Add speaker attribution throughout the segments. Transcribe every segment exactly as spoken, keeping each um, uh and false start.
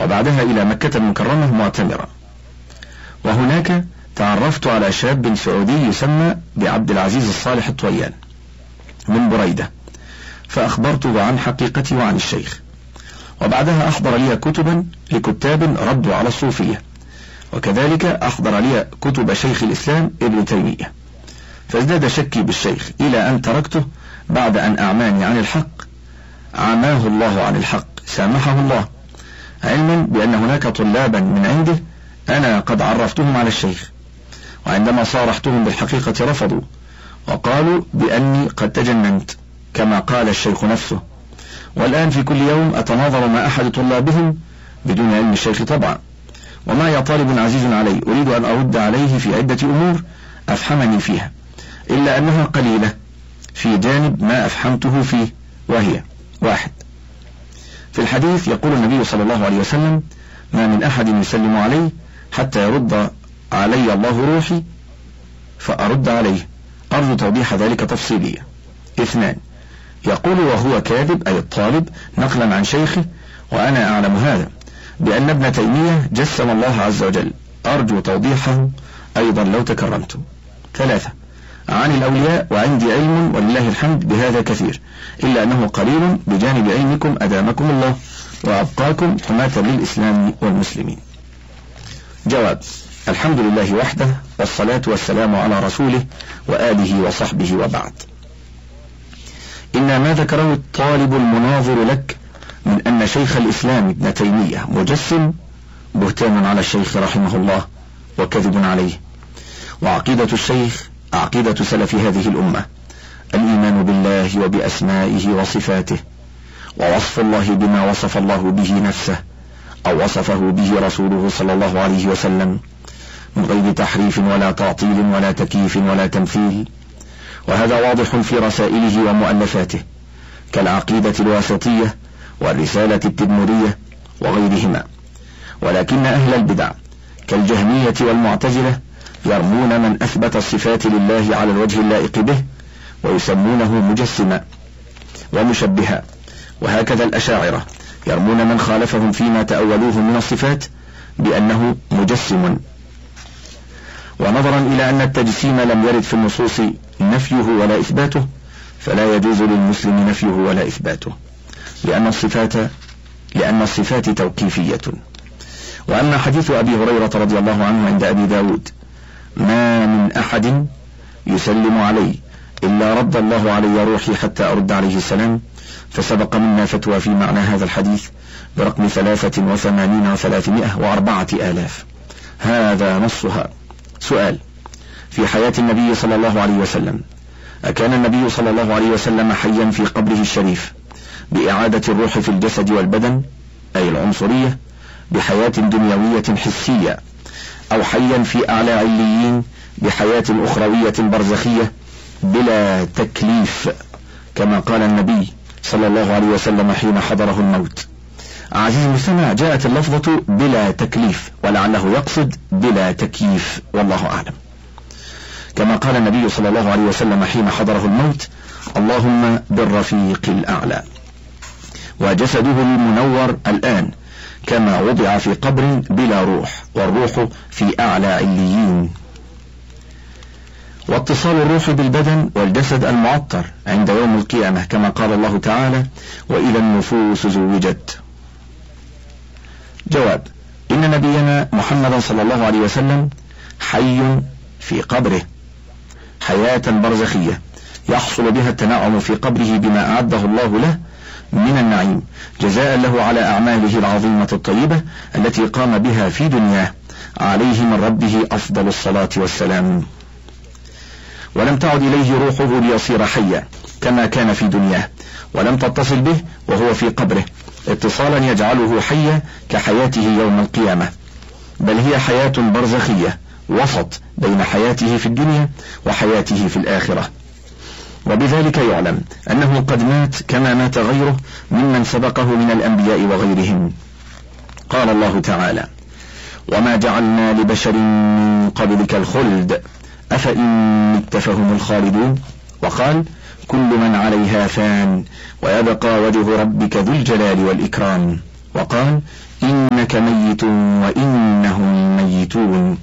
Speaker 1: وبعدها إلى مكة المكرمة معتمرا. وهناك تعرفت على شاب سعودي يسمى بعبد العزيز الصالح الطويان من بريدة، فأخبرته عن حقيقتي وعن الشيخ، وبعدها أحضر لي كتبا لكتاب ردوا على الصوفية، وكذلك أحضر لي كتب شيخ الإسلام ابن تيمية، فازداد شكي بالشيخ إلى أن تركته بعد أن أعماني عن الحق، عماه الله عن الحق سامحه الله، علما بأن هناك طلابا من عنده أنا قد عرفتهم على الشيخ، وعندما صارحتهم بالحقيقة رفضوا وقالوا بأني قد تجننت كما قال الشيخ نفسه. والآن في كل يوم أتناظر مع أحد طلابهم بدون علم الشيخ طبعا، ومعي طالب عزيز علي أريد أن أرد عليه في عدة أمور أفهمني فيها، إلا أنها قليلة في جانب ما أفهمته فيه، وهي: واحد، في الحديث يقول النبي صلى الله عليه وسلم: ما من أحد يسلم عليه حتى يرد علي الله روحي فأرد عليه. أرجو توضيح ذلك تفصيليا. اثنان، يقول وهو كاذب أي الطالب نقلا عن شيخه، وأنا أعلم هذا، بأن ابن تيمية جسم الله عز وجل. أرجو توضيحه أيضا لو تكرمت. ثلاثة، عن الأولياء وعندي علم ولله الحمد بهذا كثير، إلا أنه قليل بجانب علمكم أدامكم الله وأبقاكم حماة للإسلام والمسلمين. جواب: الحمد لله وحده، والصلاة والسلام على رسوله وآله وصحبه، وبعد. إن ما ذكره الطالب المناظر لك من أن شيخ الإسلام ابن تيمية مجسم بهتان على الشيخ رحمه الله وكذب عليه، وعقيدة الشيخ عقيدة سلف هذه الأمة، الإيمان بالله وبأسمائه وصفاته، ووصف الله بما وصف الله به نفسه أو وصفه به رسوله صلى الله عليه وسلم، من غير تحريف ولا تعطيل ولا تكييف ولا تمثيل. وهذا واضح في رسائله ومؤلفاته كالعقيدة الواسطية والرسالة التدمرية وغيرهما. ولكن أهل البدع كالجهمية والمعتزلة يرمون من أثبت الصفات لله على الوجه اللائق به ويسمونه مجسما ومشبها، وهكذا الأشاعرة يرمون من خالفهم فيما تأولوه من الصفات بأنه مجسم. ونظرا إلى أن التجسيم لم يرد في النصوص نفيه ولا إثباته، فلا يجوز للمسلم نفيه ولا إثباته، لأن الصفات لأن الصفات توقيفية. وأما حديث أبي هريرة رضي الله عنه عند أبي داود: ما من أحد يسلم علي إلا رد الله علي روحي حتى أرد عليه السلام، فسبق منا فتوى في معنى هذا الحديث برقم ثلاثة وثمانين وثلاثمائة وأربعة آلاف. هذا نصها. سؤال: في حياة النبي صلى الله عليه وسلم أكان النبي صلى الله عليه وسلم حيا في قبره الشريف بإعادة الروح في الجسد والبدن أي العنصرية بحياة دنيوية حسية، أو حيا في أعلى عليين بحياة أخروية برزخية بلا تكليف كما قال النبي صلى الله عليه وسلم حين حضره الموت؟ عزيز المستمع، جاءت اللفظة بلا تكليف ولعله يقصد بلا تكييف، والله أعلم. كما قال النبي صلى الله عليه وسلم حين حضره الموت: اللهم بالرفيق الأعلى. وجسده المنور الآن كما وضع في قبر بلا روح، والروح في أعلى عليين. واتصال الروح بالبدن والجسد المعطر عند يوم القيامة كما قال الله تعالى: وإذا النفوس زوجت. جواب: إن نبينا محمد صلى الله عليه وسلم حي في قبره حياة برزخية يحصل بها التنعم في قبره بما أعده الله له من النعيم جزاء له على أعماله العظيمة الطيبة التي قام بها في دنياه، عليه من ربه أفضل الصلاة والسلام. ولم تعد إليه روحه ليصير حيا كما كان في دنياه، ولم تتصل به وهو في قبره اتصالا يجعله حيا كحياته يوم القيامة، بل هي حياة برزخية وسط بين حياته في الدنيا وحياته في الآخرة. وبذلك يعلم أنه قد مات كما مات غيره ممن سبقه من الأنبياء وغيرهم. قال الله تعالى: وما جعلنا لبشر من قبلك الخلد أفإن مت فهم الخالدون. وقال: كل من عليها فان ويبقى وجه ربك ذو الجلال والإكرام. وقال: إنك إنك ميت وإنهم ميتون،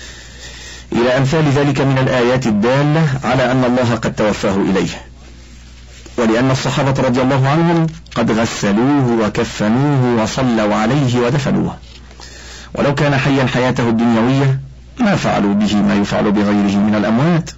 Speaker 1: إلى أمثال ذلك من الآيات الدالة على أن الله قد توفاه إليه، ولأن الصحابة رضي الله عنهم قد غسلوه وكفنوه وصلوا عليه ودفنوه، ولو كان حيا حياته الدنيوية ما فعلوا به ما يفعل بغيره من الأموات.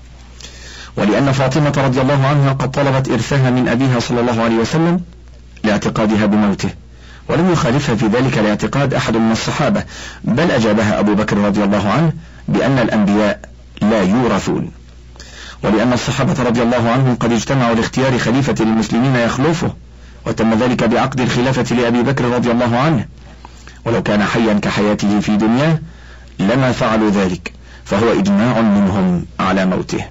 Speaker 1: ولأن فاطمة رضي الله عنها قد طلبت إرثها من أبيها صلى الله عليه وسلم لاعتقادها بموته، ولم يخالفها في ذلك لاعتقاد أحد من الصحابة، بل أجابها أبو بكر رضي الله عنه بأن الأنبياء لا يورثون. ولأن الصحابة رضي الله عنهم قد اجتمعوا لاختيار خليفة للمسلمين يخلفه، وتم ذلك بعقد الخلافة لأبي بكر رضي الله عنه، ولو كان حيا كحياته في دنياه لما فعلوا ذلك، فهو إجماع منهم على موته.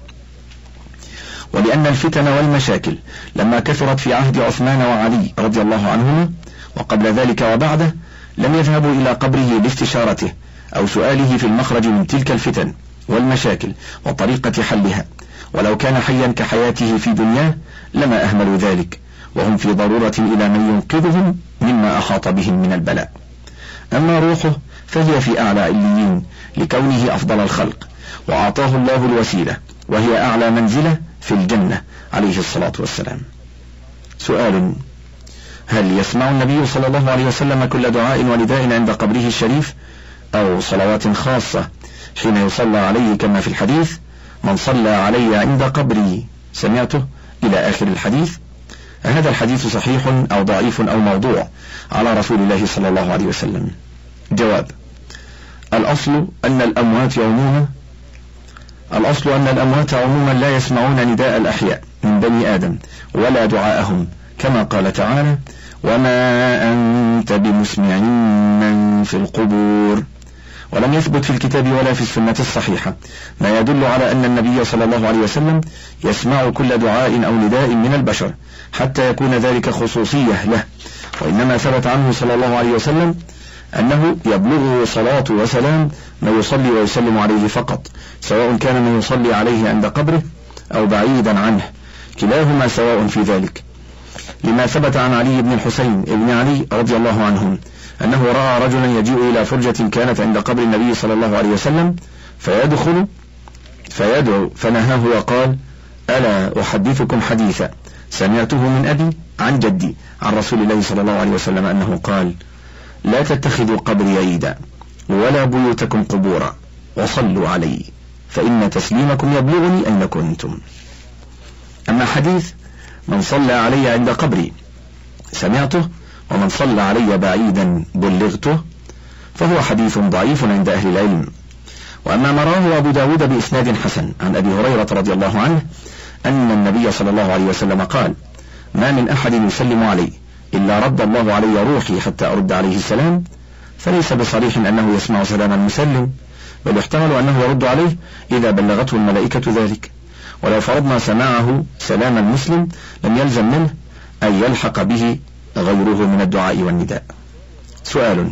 Speaker 1: ولأن الفتن والمشاكل لما كثرت في عهد عثمان وعلي رضي الله عنهما وقبل ذلك وبعده لم يذهبوا إلى قبره لاستشارته أو سؤاله في المخرج من تلك الفتن والمشاكل وطريقة حلها، ولو كان حيا كحياته في دنياه لما أهملوا ذلك، وهم في ضرورة إلى من ينقذهم مما أحاط بهم من البلاء. أما روحه فهي في أعلى عليين لكونه أفضل الخلق، وأعطاه الله الوسيلة وهي أعلى منزلة في الجنة عليه الصلاة والسلام. سؤال: هل يسمع النبي صلى الله عليه وسلم كل دعاء ونداء عند قبره الشريف أو صلوات خاصة حين يصلى عليه كما في الحديث من صلى علي عند قبري سمعته إلى آخر الحديث؟ هذا الحديث صحيح أو ضعيف أو موضوع على رسول الله صلى الله عليه وسلم؟ جواب: الأصل أن الأموات عموما الأصل أن الأموات عموما لا يسمعون نداء الأحياء من بني آدم ولا دعاءهم، كما قال تعالى: وما أنت بمسمع من في القبور. ولم يثبت في الكتاب ولا في السنة الصحيحة ما يدل على أن النبي صلى الله عليه وسلم يسمع كل دعاء أو نداء من البشر حتى يكون ذلك خصوصية له، وإنما ثبت عنه صلى الله عليه وسلم أنه يبلغه صلاة وسلام من يصلي ويسلم عليه فقط، سواء كان من يصلي عليه عند قبره أو بعيدا عنه، كلاهما سواء في ذلك، لما ثبت عن علي بن الحسين ابن علي رضي الله عنهم أنه رأى رجلا يجيء إلى فرجة كانت عند قبر النبي صلى الله عليه وسلم فيدخل فيدعو، فنهاه وقال: ألا أحدثكم حديثا سمعته من أبي عن جدي عن رسول الله صلى الله عليه وسلم أنه قال: لا تتخذوا قبري عيدا ولا بيوتكم قبورا وصلوا علي فإن تسليمكم يبلغني أين كنتم. أما حديث من صلى علي عند قبري سمعته ومن صلى علي بعيدا بلغته فهو حديث ضعيف عند أهل العلم. وأما ما رواه أبو داود بإسناد حسن عن أبي هريرة رضي الله عنه أن النبي صلى الله عليه وسلم قال: ما من أحد يسلم علي إلا رد الله علي روحي حتى أرد عليه السلام، فليس بصريح أنه يسمع سلام المسلم، بل يحتمل أنه يرد عليه إذا بلغته الملائكة ذلك. ولو فرضنا سماعه سلام المسلم لم يلزم منه أن يلحق به غيره من الدعاء والنداء. سؤال: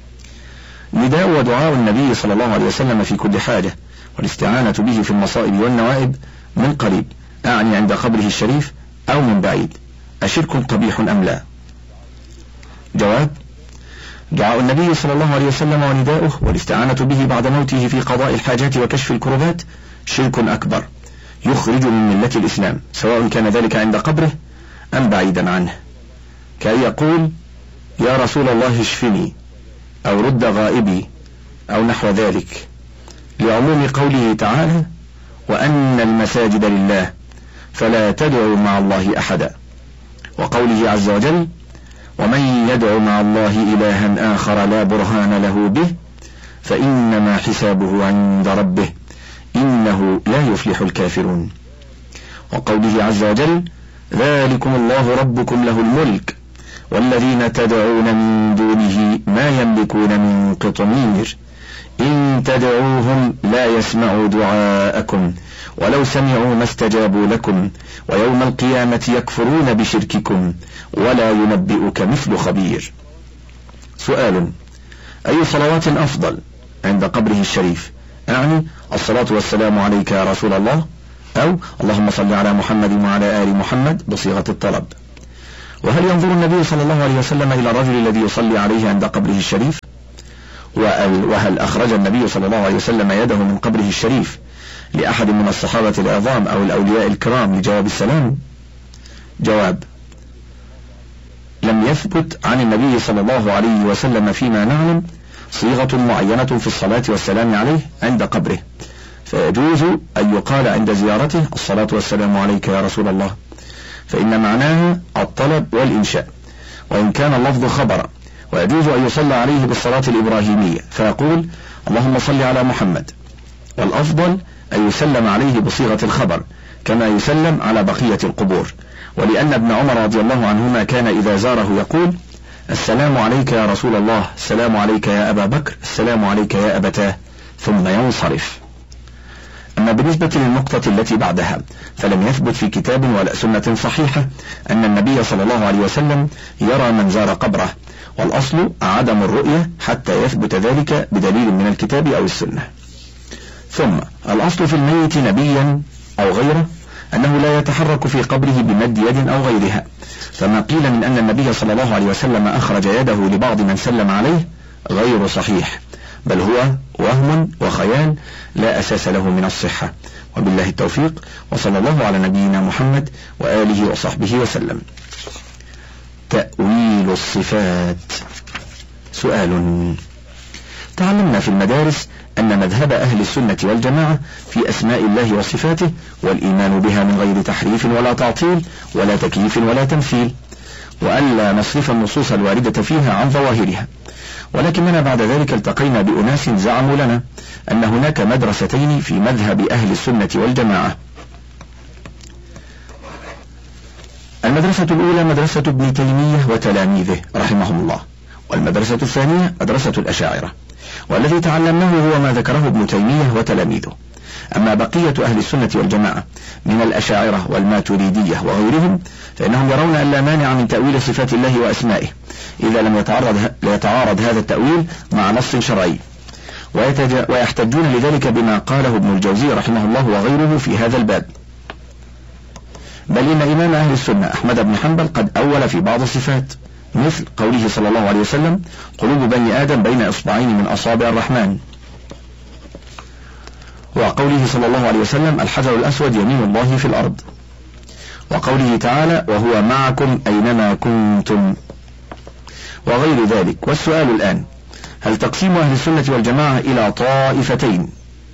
Speaker 1: نداء ودعاء النبي صلى الله عليه وسلم في كل حاجة والاستعانة به في المصائب والنوائب من قريب، أعني عند قبره الشريف أو من بعيد، أشرك قبيح أم لا؟ جواب: دعاء النبي صلى الله عليه وسلم ونداؤه والاستعانة به بعد موته في قضاء الحاجات وكشف الكربات شرك أكبر يخرج من ملة الإسلام، سواء كان ذلك عند قبره أم بعيدا عنه، كأن يقول: يا رسول الله اشفني أو رد غائبي أو نحو ذلك، لعموم قوله تعالى: وأن المساجد لله فلا تدعوا مع الله أحدا، وقوله عز وجل: ومن يدع مع الله إلها آخر لا برهان له به فإنما حسابه عند ربه إنه لا يفلح الكافرون، وقوله عز وجل: ذلكم الله ربكم له الملك والذين تدعون من دونه ما يملكون من قطمير إن تدعوهم لا يسمعوا دعاءكم ولو سمعوا ما استجابوا لكم ويوم القيامة يكفرون بشرككم ولا ينبئك مثل خبير. سؤال: أي صلوات أفضل عند قبره الشريف؟ أعني الصلاة والسلام عليك يا رسول الله، أو اللهم صل على محمد وعلى آل محمد بصيغة الطلب؟ وهل ينظر النبي صلى الله عليه وسلم إلى الرجل الذي يصلي عليه عند قبره الشريف وهل أخرج النبي صلى الله عليه وسلم يده من قبره الشريف لأحد من الصحابة العظام أو الأولياء الكرام لجواب السلام؟ جواب: لم يثبت عن النبي صلى الله عليه وسلم فيما نعلم صيغة معينة في الصلاة والسلام عليه عند قبره، فيجوز أن يقال عند زيارته الصلاة والسلام عليك يا رسول الله، فإن معناها الطلب والإنشاء، وإن كان اللفظ خبرا، ويجوز أن يصلى عليه بالصلاة الإبراهيمية فيقول اللهم صل على محمد، والأفضل أن يسلم عليه بصيغة الخبر كما يسلم على بقية القبور، ولأن ابن عمر رضي الله عنهما كان إذا زاره يقول السلام عليك يا رسول الله، السلام عليك يا أبا بكر، السلام عليك يا أبتاه، ثم ينصرف. أما بالنسبة للنقطة التي بعدها فلم يثبت في كتاب ولا سنة صحيحة أن النبي صلى الله عليه وسلم يرى من زار قبره، والأصل عدم الرؤية حتى يثبت ذلك بدليل من الكتاب أو السنة. ثم الأصل في الميت نبيا أو غيره أنه لا يتحرك في قبره بمد يد أو غيرها، فما قيل من أن النبي صلى الله عليه وسلم أخرج يده لبعض من سلم عليه غير صحيح، بل هو وهم وخيال لا أساس له من الصحة، وبالله التوفيق، وصلى الله على نبينا محمد وآله وصحبه وسلم. تأويل الصفات. سؤال: تعلمنا في المدارس أن مذهب أهل السنة والجماعة في أسماء الله وصفاته والإيمان بها من غير تحريف ولا تعطيل ولا تكييف ولا تمثيل، وألا نصرف النصوص الواردة فيها عن ظواهرها، ولكننا بعد ذلك التقينا بأناس زعموا لنا أن هناك مدرستين في مذهب أهل السنة والجماعة. المدرسة الأولى مدرسة ابن تيمية وتلاميذه رحمهم الله، والمدرسة الثانية مدرسة الأشاعرة، والذي تعلمناه هو ما ذكره ابن تيمية وتلاميذه. أما بقية أهل السنة والجماعة من الأشاعرة والماتريدية وغيرهم فإنهم يرون أن لا مانع من تأويل صفات الله وأسمائه إذا لم يتعارض, يتعارض هذا التأويل مع نص شرعي، ويحتجون لذلك بما قاله ابن الجوزي رحمه الله وغيره في هذا الباب. بل إن إمام أهل السنة أحمد بن حنبل قد أول في بعض الصفات، مثل قوله صلى الله عليه وسلم قلوب بني آدم بين إصبعين من أصابع الرحمن، وقوله صلى الله عليه وسلم الحجر الأسود يمين الله في الأرض، وقوله تعالى وهو معكم أينما كنتم، وغير ذلك. والسؤال الآن: هل تقسيم أهل السنة والجماعة إلى طائفتين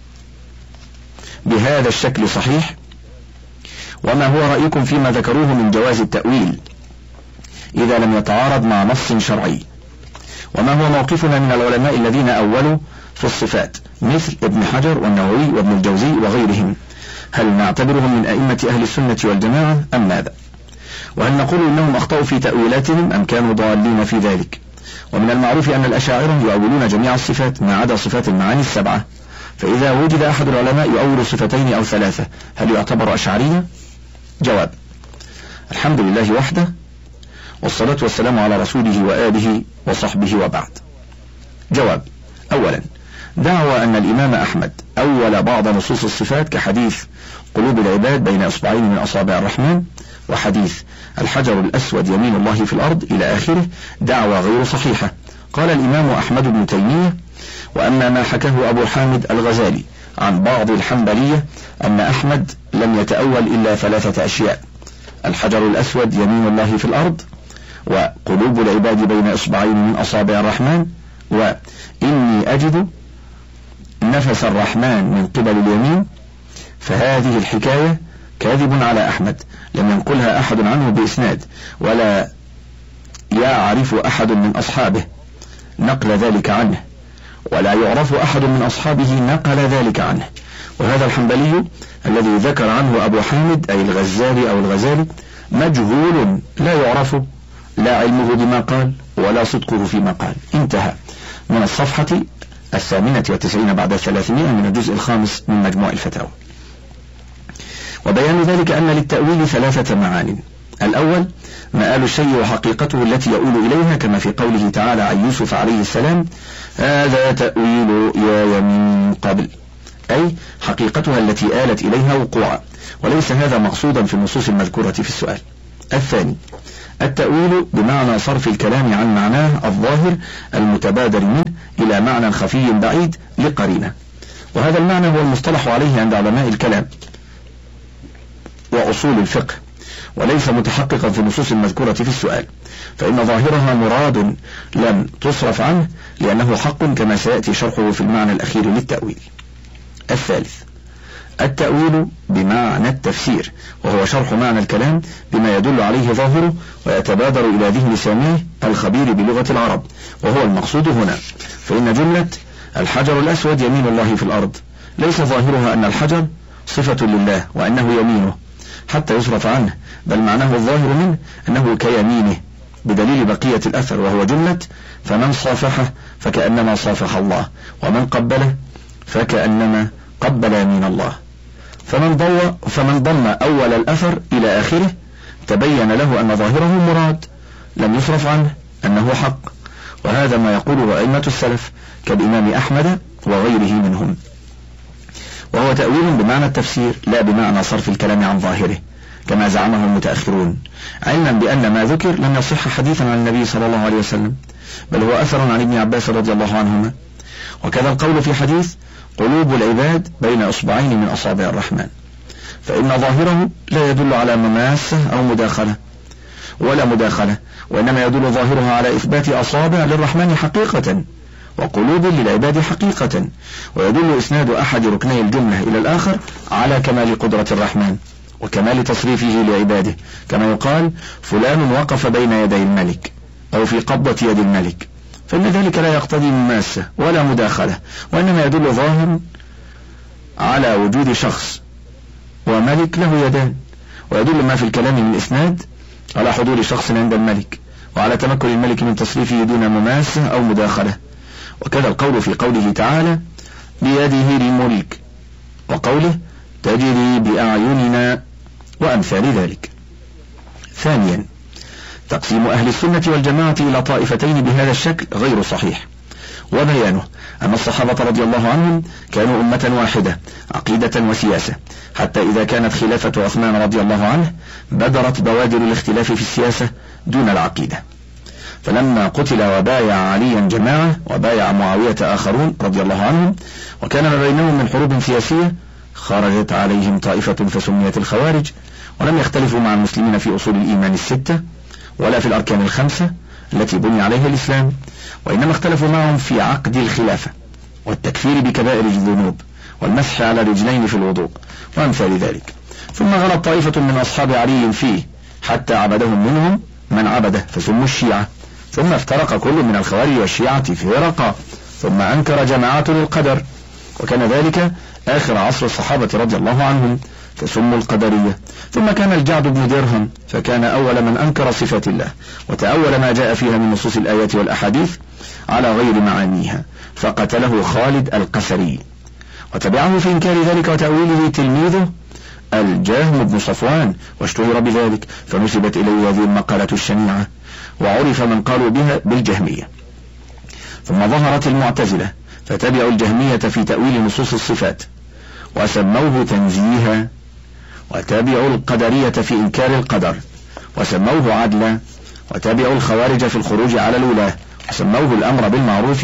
Speaker 1: بهذا الشكل صحيح؟ وما هو رأيكم فيما ذكروه من جواز التأويل إذا لم يتعارض مع نص شرعي؟ وما هو موقفنا من العلماء الذين أولوا في الصفات مثل ابن حجر والنووي وابن الجوزي وغيرهم؟ هل نعتبرهم من أئمة أهل السنة والجماعة أم ماذا؟ وهل نقول إنهم أخطأوا في تأويلاتهم أم كانوا ضالين في ذلك؟ ومن المعروف أن الأشاعرة يؤولون جميع الصفات ما عدا صفات المعاني السبعة، فإذا وجد أحد العلماء يؤول صفتين أو ثلاثة هل يعتبر أشعريا؟ جواب: الحمد لله وحده، والصلاة والسلام على رسوله وآله وصحبه وبعد. جواب: أولا، دعوى أن الإمام أحمد أول بعض نصوص الصفات كحديث قلوب العباد بين إصبعين من أصابع الرحمن، وحديث الحجر الأسود يمين الله في الأرض إلى آخره، دعوى غير صحيحة. قال الإمام أحمد بن تيمية: وأما ما حكاه أبو حامد الغزالي عن بعض الحنبلية أن أحمد لم يتأول إلا ثلاثة أشياء: الحجر الأسود يمين الله في الأرض، وقلوب العباد بين إصبعين من أصابع الرحمن، وإني أجد نفس الرحمن من قبل اليمين، فهذه الحكاية كاذب على أحمد، لم ينقلها أحد عنه بإسناد، ولا يعرف أحد من أصحابه نقل ذلك عنه، ولا يعرف أحد من أصحابه نقل ذلك عنه. وهذا الحنبلي الذي ذكر عنه أبو حامد أي الغزالي أو الغزالي مجهول لا يعرف لا علمه بما قال ولا صدقه فيما قال. انتهى. من الصفحة الثامنة والتسعين بعد الثلاثمائة من الجزء الخامس من مجموع الفتاوى. وبيان ذلك أن للتأويل ثلاثة معان: الأول مآل الشيء وحقيقته التي يؤول إليها، كما في قوله تعالى عن يوسف عليه السلام هذا تأويل يا من قبل، أي حقيقتها التي آلت إليها وقوعا، وليس هذا مقصودا في النصوص المذكورة في السؤال. الثاني التأويل بمعنى صرف الكلام عن معناه الظاهر المتبادر منه إلى معنى خفي بعيد لقرينة، وهذا المعنى هو المصطلح عليه عند علماء الكلام وأصول الفقه، وليس متحققا في النصوص المذكورة في السؤال، فإن ظاهرها مراد لم تصرف عنه لأنه حق كما سيأتي شرحه في المعنى الأخير للتأويل. الثالث التأويل بمعنى التفسير، وهو شرح معنى الكلام بما يدل عليه ظاهره ويتبادر إلى ذهن سامعه الخبير بلغة العرب، وهو المقصود هنا. فإن جملة الحجر الأسود يمين الله في الأرض ليس ظاهرها أن الحجر صفة لله وأنه يمينه حتى يصرف عنه، بل معناه الظاهر منه أنه كيمينه، بدليل بقية الأثر وهو جملة فمن صافحه فكأنما صافح الله، ومن قبله فكأنما قبل يمين الله. فمن ضم فمن ضم أول الأثر إلى آخره تبين له أن ظاهره مراد لم يصرف عنه أنه حق، وهذا ما يقوله أئمة السلف كالإمام أحمد وغيره منهم، وهو تأويل بمعنى التفسير لا بمعنى صرف الكلام عن ظاهره كما زعمه المتأخرون، علما بأن ما ذكر لم يصح حديثا عن النبي صلى الله عليه وسلم، بل هو أثر عن ابن عباس رضي الله عنهما. وكذا القول في حديث قلوب العباد بين إصبعين من أصابع الرحمن، فإن ظاهره لا يدل على مماسة أو مداخلة ولا مداخلة، وإنما يدل ظاهرها على إثبات أصابع للرحمن حقيقة وقلوب للعباد حقيقة، ويدل إسناد أحد ركني الجملة إلى الآخر على كمال قدرة الرحمن وكمال تصريفه لعباده، كما يقال فلان وقف بين يدي الملك أو في قبضة يد الملك، فإن ذلك لا يقتضي مماسة ولا مداخلة، وإنما يدل ظاهر على وجود شخص وملك له يدان، ويدل ما في الكلام من الإسناد على حضور شخص عند الملك وعلى تمكن الملك من تصريفه دون مماسة أو مداخلة. وكذا القول في قوله تعالى بيده الملك، وقوله تجري بأعيننا، وأمثال ذلك. ثانيا تقسيم أهل السنة والجماعة إلى طائفتين بهذا الشكل غير صحيح، وبيانه أن الصحابة رضي الله عنهم كانوا أمة واحدة عقيدة وسياسة، حتى إذا كانت خلافة عثمان رضي الله عنه بدرت بوادر الاختلاف في السياسة دون العقيدة، فلما قتل وبايع عليا جماعة وبايع معاوية آخرون رضي الله عنهم وكان ما بينهم من حروب سياسية خرجت عليهم طائفة فسميت الخوارج، ولم يختلفوا مع المسلمين في أصول الإيمان الستة ولا في الأركان الخمسة التي بني عليها الإسلام، وإنما اختلفوا معهم في عقد الخلافة والتكفير بكبائر الذنوب والمسح على رجلين في الوضوء وأمثال ذلك. ثم غلط طائفة من أصحاب علي فيه حتى عبدهم منهم من عبده فسموا الشيعة، ثم افترق كل من الخوارج والشيعة فرقا، ثم أنكر جماعات القدر، وكان ذلك آخر عصر الصحابة رضي الله عنهم فسموا القدرية. ثم كان الجعد بن درهم فكان أول من أنكر صفات الله وتأول ما جاء فيها من نصوص الآيات والأحاديث على غير معانيها، فقتله خالد القسري، وتبعه في إنكار ذلك وتأويله تلميذه الجهم بن صفوان، واشتهر بذلك فنسبت إليه هذه المقالة الشنيعة، وعرف من قالوا بها بالجهمية. ثم ظهرت المعتزلة فتبعوا الجهمية في تأويل نصوص الصفات وسموه تنزيها، وتابعوا القدرية في إنكار القدر وسموه عدلا، وتابعوا الخوارج في الخروج على الولاة وسموه الأمر بالمعروف،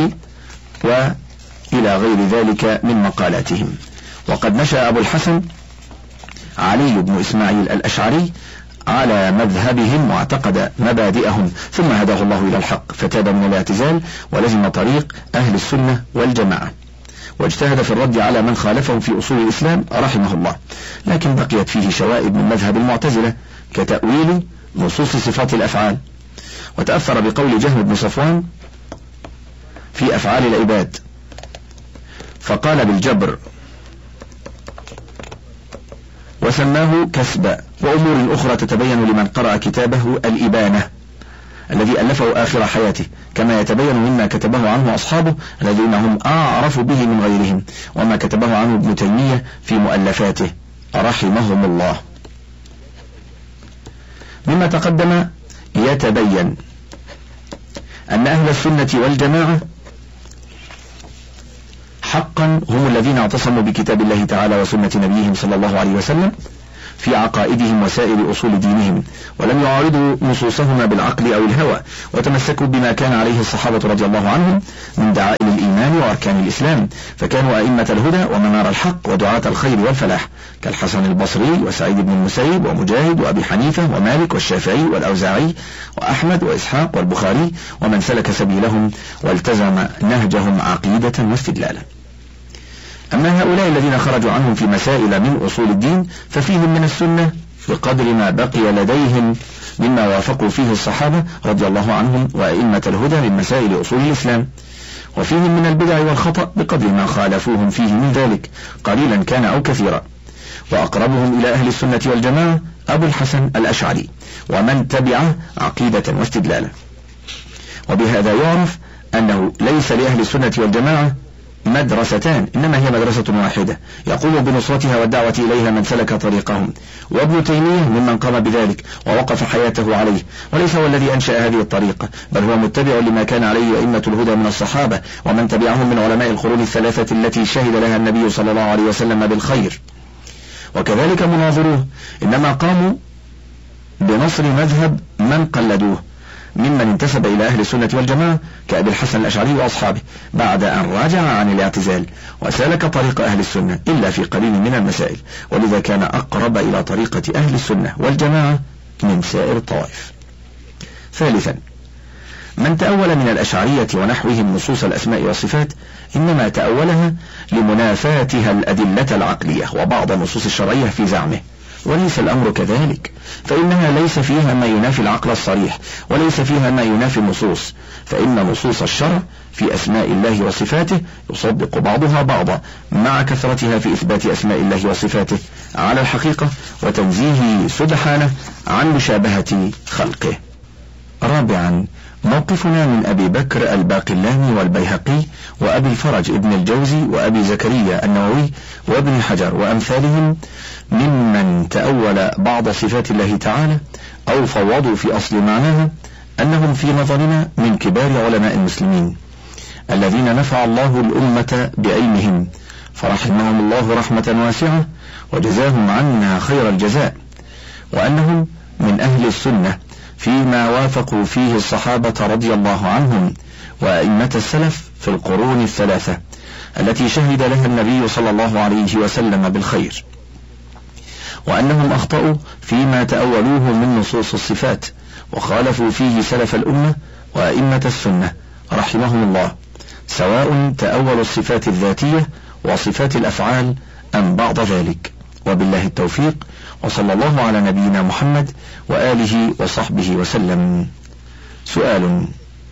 Speaker 1: وإلى غير ذلك من مقالاتهم. وقد نشأ أبو الحسن علي بن إسماعيل الأشعري على مذهبهم واعتقد مبادئهم، ثم هداه الله إلى الحق فتاب من الاعتزال ولزم طريق أهل السنة والجماعة، واجتهد في الرد على من خالفهم في أصول الإسلام رحمه الله، لكن بقيت فيه شوائب من مذهب المعتزلة كتأويل نصوص صفات الأفعال، وتأثر بقول جهم بن صفوان في أفعال العباد فقال بالجبر وسماه كسبا، وأمور أخرى تتبين لمن قرأ كتابه الإبانة الذي ألفه آخر حياته، كما يتبين مما كتبه عنه أصحابه الذين هم أعرف به من غيرهم، وما كتبه عنه ابن تيمية في مؤلفاته رحمهم الله. مما تقدم يتبين أن أهل السنة والجماعة حقا هم الذين اعتصموا بكتاب الله تعالى وسنة نبيهم صلى الله عليه وسلم في عقائدهم وسائر أصول دينهم، ولم يعارضوا نصوصهما بالعقل أو الهوى، وتمسكوا بما كان عليه الصحابة رضي الله عنهم من دعائم الإيمان وأركان الإسلام، فكانوا أئمة الهدى ومنار الحق ودعاة الخير والفلاح، كالحسن البصري وسعيد بن المسيب ومجاهد وأبي حنيفة ومالك والشافعي والأوزاعي وأحمد وإسحاق والبخاري، ومن سلك سبيلهم والتزم نهجهم عقيدة واستدلالا. أما هؤلاء الذين خرجوا عنهم في مسائل من أصول الدين ففيهم من السنة بقدر ما بقي لديهم مما وافقوا فيه الصحابة رضي الله عنهم وأئمة الهدى من مسائل أصول الإسلام، وفيهم من البدع والخطأ بقدر ما خالفوهم فيه من ذلك قليلا كان أو كثيرا. وأقربهم إلى أهل السنة والجماعة أبو الحسن الأشعري ومن تبعه عقيدة واستدلالا. وبهذا يعرف أنه ليس لأهل السنة والجماعة مدرستان، إنما هي مدرسة واحدة يقوم بنصرتها والدعوة إليها من سلك طريقهم، وابن تيمية ممن قام بذلك ووقف حياته عليه، وليس هو الذي أنشأ هذه الطريقة، بل هو متبع لما كان عليه أئمة الهدى من الصحابة ومن تبعهم من علماء القرون الثلاثة التي شهد لها النبي صلى الله عليه وسلم بالخير. وكذلك مناظروه إنما قاموا بنصر مذهب من قلدوه ممن انتسب إلى أهل السنة والجماعة كأبي الحسن الأشعري وأصحابه بعد أن راجع عن الاعتزال وسالك طريق أهل السنة إلا في قليل من المسائل، ولذا كان أقرب إلى طريقة أهل السنة والجماعة من سائر الطوائف. ثالثا، من تأول من الأشعرية ونحوهم نصوص الأسماء والصفات إنما تأولها لمنافاتها الأدلة العقلية وبعض النصوص الشرعية في زعمه، وليس الأمر كذلك، فإنها ليس فيها ما ينافي العقل الصريح وليس فيها ما ينافي النصوص، فإن نصوص الشرع في أسماء الله وصفاته يصدق بعضها بعضا مع كثرتها في إثبات أسماء الله وصفاته على الحقيقة وتنزيهه سبحانه عن مشابهة خلقه. رابعا، موقفنا من أبي بكر الباقلاني والبيهقي وأبي الفرج ابن الجوزي وأبي زكريا النووي وابن حجر وأمثالهم ممن تأول بعض صفات الله تعالى أو فوضوا في أصل معناها، أنهم في نظرنا من كبار علماء المسلمين الذين نفع الله الأمة بعلمهم، فرحمهم الله رحمة واسعة وجزاهم عنا خير الجزاء، وأنهم من أهل السنة فيما وافقوا فيه الصحابة رضي الله عنهم وأئمة السلف في القرون الثلاثة التي شهد لها النبي صلى الله عليه وسلم بالخير، وأنهم أخطأوا فيما تأولوه من نصوص الصفات وخالفوا فيه سلف الأمة وأئمة السنة رحمهم الله، سواء تأولوا الصفات الذاتية وصفات الأفعال أم بعض ذلك. وبالله التوفيق، وصلى الله على نبينا محمد وآله وصحبه وسلم. سؤال: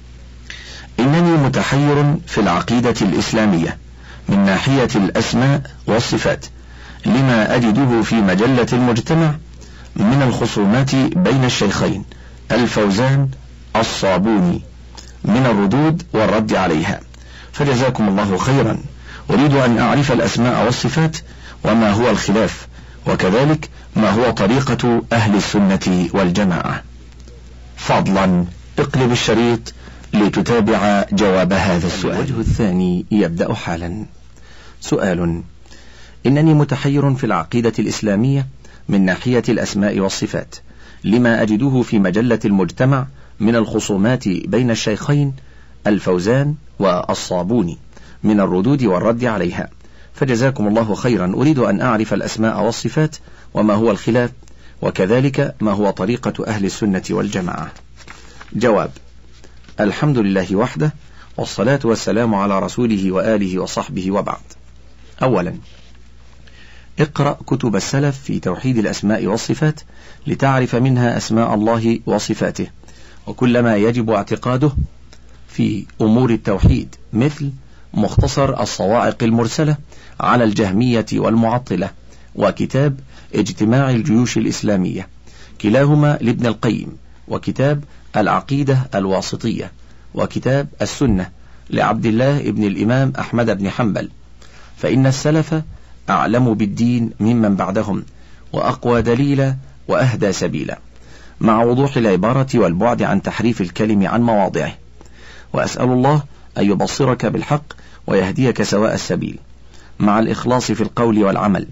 Speaker 1: إنني متحير في العقيدة الإسلامية من ناحية الأسماء والصفات لما أجده في مجلة المجتمع من الخصومات بين الشيخين الفوزان الصابوني من الردود والرد عليها، فجزاكم الله خيرا. أريد أن أعرف الأسماء والصفات وما هو الخلاف، وكذلك ما هو طريقة أهل السنة والجماعة. فضلا اقلب الشريط لتتابع جواب هذا السؤال. الوجه الثاني يبدأ حالا. سؤال: إنني متحير في العقيدة الإسلامية من ناحية الأسماء والصفات لما أجده في مجلة المجتمع من الخصومات بين الشيخين الفوزان والصابوني من الردود والرد عليها، فجزاكم الله خيرا. أريد أن أعرف الأسماء والصفات وما هو الخلاف، وكذلك ما هو طريقة أهل السنة والجماعة. جواب: الحمد لله وحده، والصلاة والسلام على رسوله وآله وصحبه، وبعد. أولا، اقرأ كتب السلف في توحيد الأسماء والصفات لتعرف منها أسماء الله وصفاته وكل ما يجب اعتقاده في أمور التوحيد، مثل مختصر الصواعق المرسلة على الجهمية والمعطلة، وكتاب اجتماع الجيوش الإسلامية كلاهما لابن القيم، وكتاب العقيدة الواسطية، وكتاب السنة لعبد الله ابن الإمام أحمد بن حنبل، فإن السلف أعلم بالدين ممن بعدهم وأقوى دليلا وأهدى سبيلا، مع وضوح العبارة والبعد عن تحريف الكلم عن مواضعه. وأسأل الله أن يبصرك بالحق ويهديك سواء السبيل، مع الإخلاص في القول والعمل،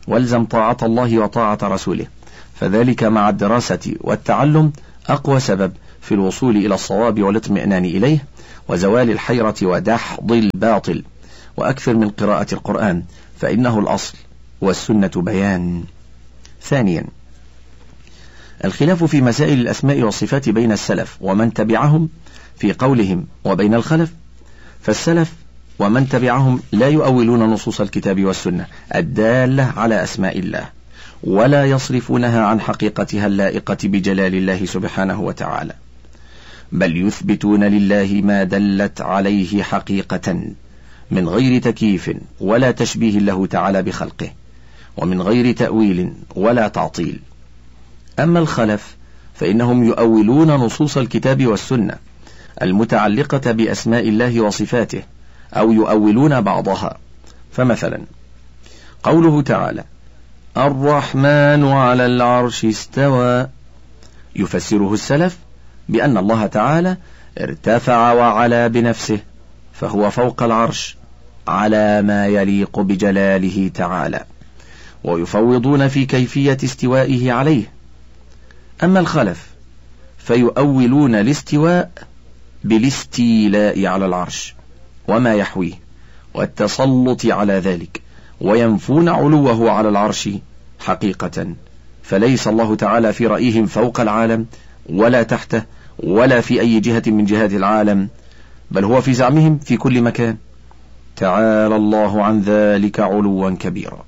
Speaker 1: والزم طاعة الله وطاعة رسوله، فذلك مع الدراسة والتعلم أقوى سبب في الوصول إلى الصواب والاطمئنان إليه وزوال الحيرة ودحض الباطل. وأكثر من قراءة القرآن فإنه الأصل والسنة بيان. ثانيا، الخلاف في مسائل الأسماء والصفات بين السلف ومن تبعهم في قولهم وبين الخلف. فالسلف ومن تبعهم لا يؤولون نصوص الكتاب والسنة الدالة على أسماء الله، ولا يصرفونها عن حقيقتها اللائقة بجلال الله سبحانه وتعالى، بل يثبتون لله ما دلت عليه حقيقة من غير تكييف ولا تشبيه له تعالى بخلقه، ومن غير تأويل ولا تعطيل. أما الخلف فإنهم يؤولون نصوص الكتاب والسنة المتعلقة بأسماء الله وصفاته، أو يؤولون بعضها. فمثلا قوله تعالى الرحمن على العرش استوى، يفسره السلف بأن الله تعالى ارتفع وعلا بنفسه، فهو فوق العرش على ما يليق بجلاله تعالى، ويفوضون في كيفية استوائه عليه. أما الخلف فيؤولون الاستواء بالاستيلاء على العرش وما يحويه والتسلط على ذلك، وينفون علوه على العرش حقيقة، فليس الله تعالى في رأيهم فوق العالم ولا تحته ولا في أي جهة من جهات العالم، بل هو في زعمهم في كل مكان، تعالى الله عن ذلك علوا كبيرا.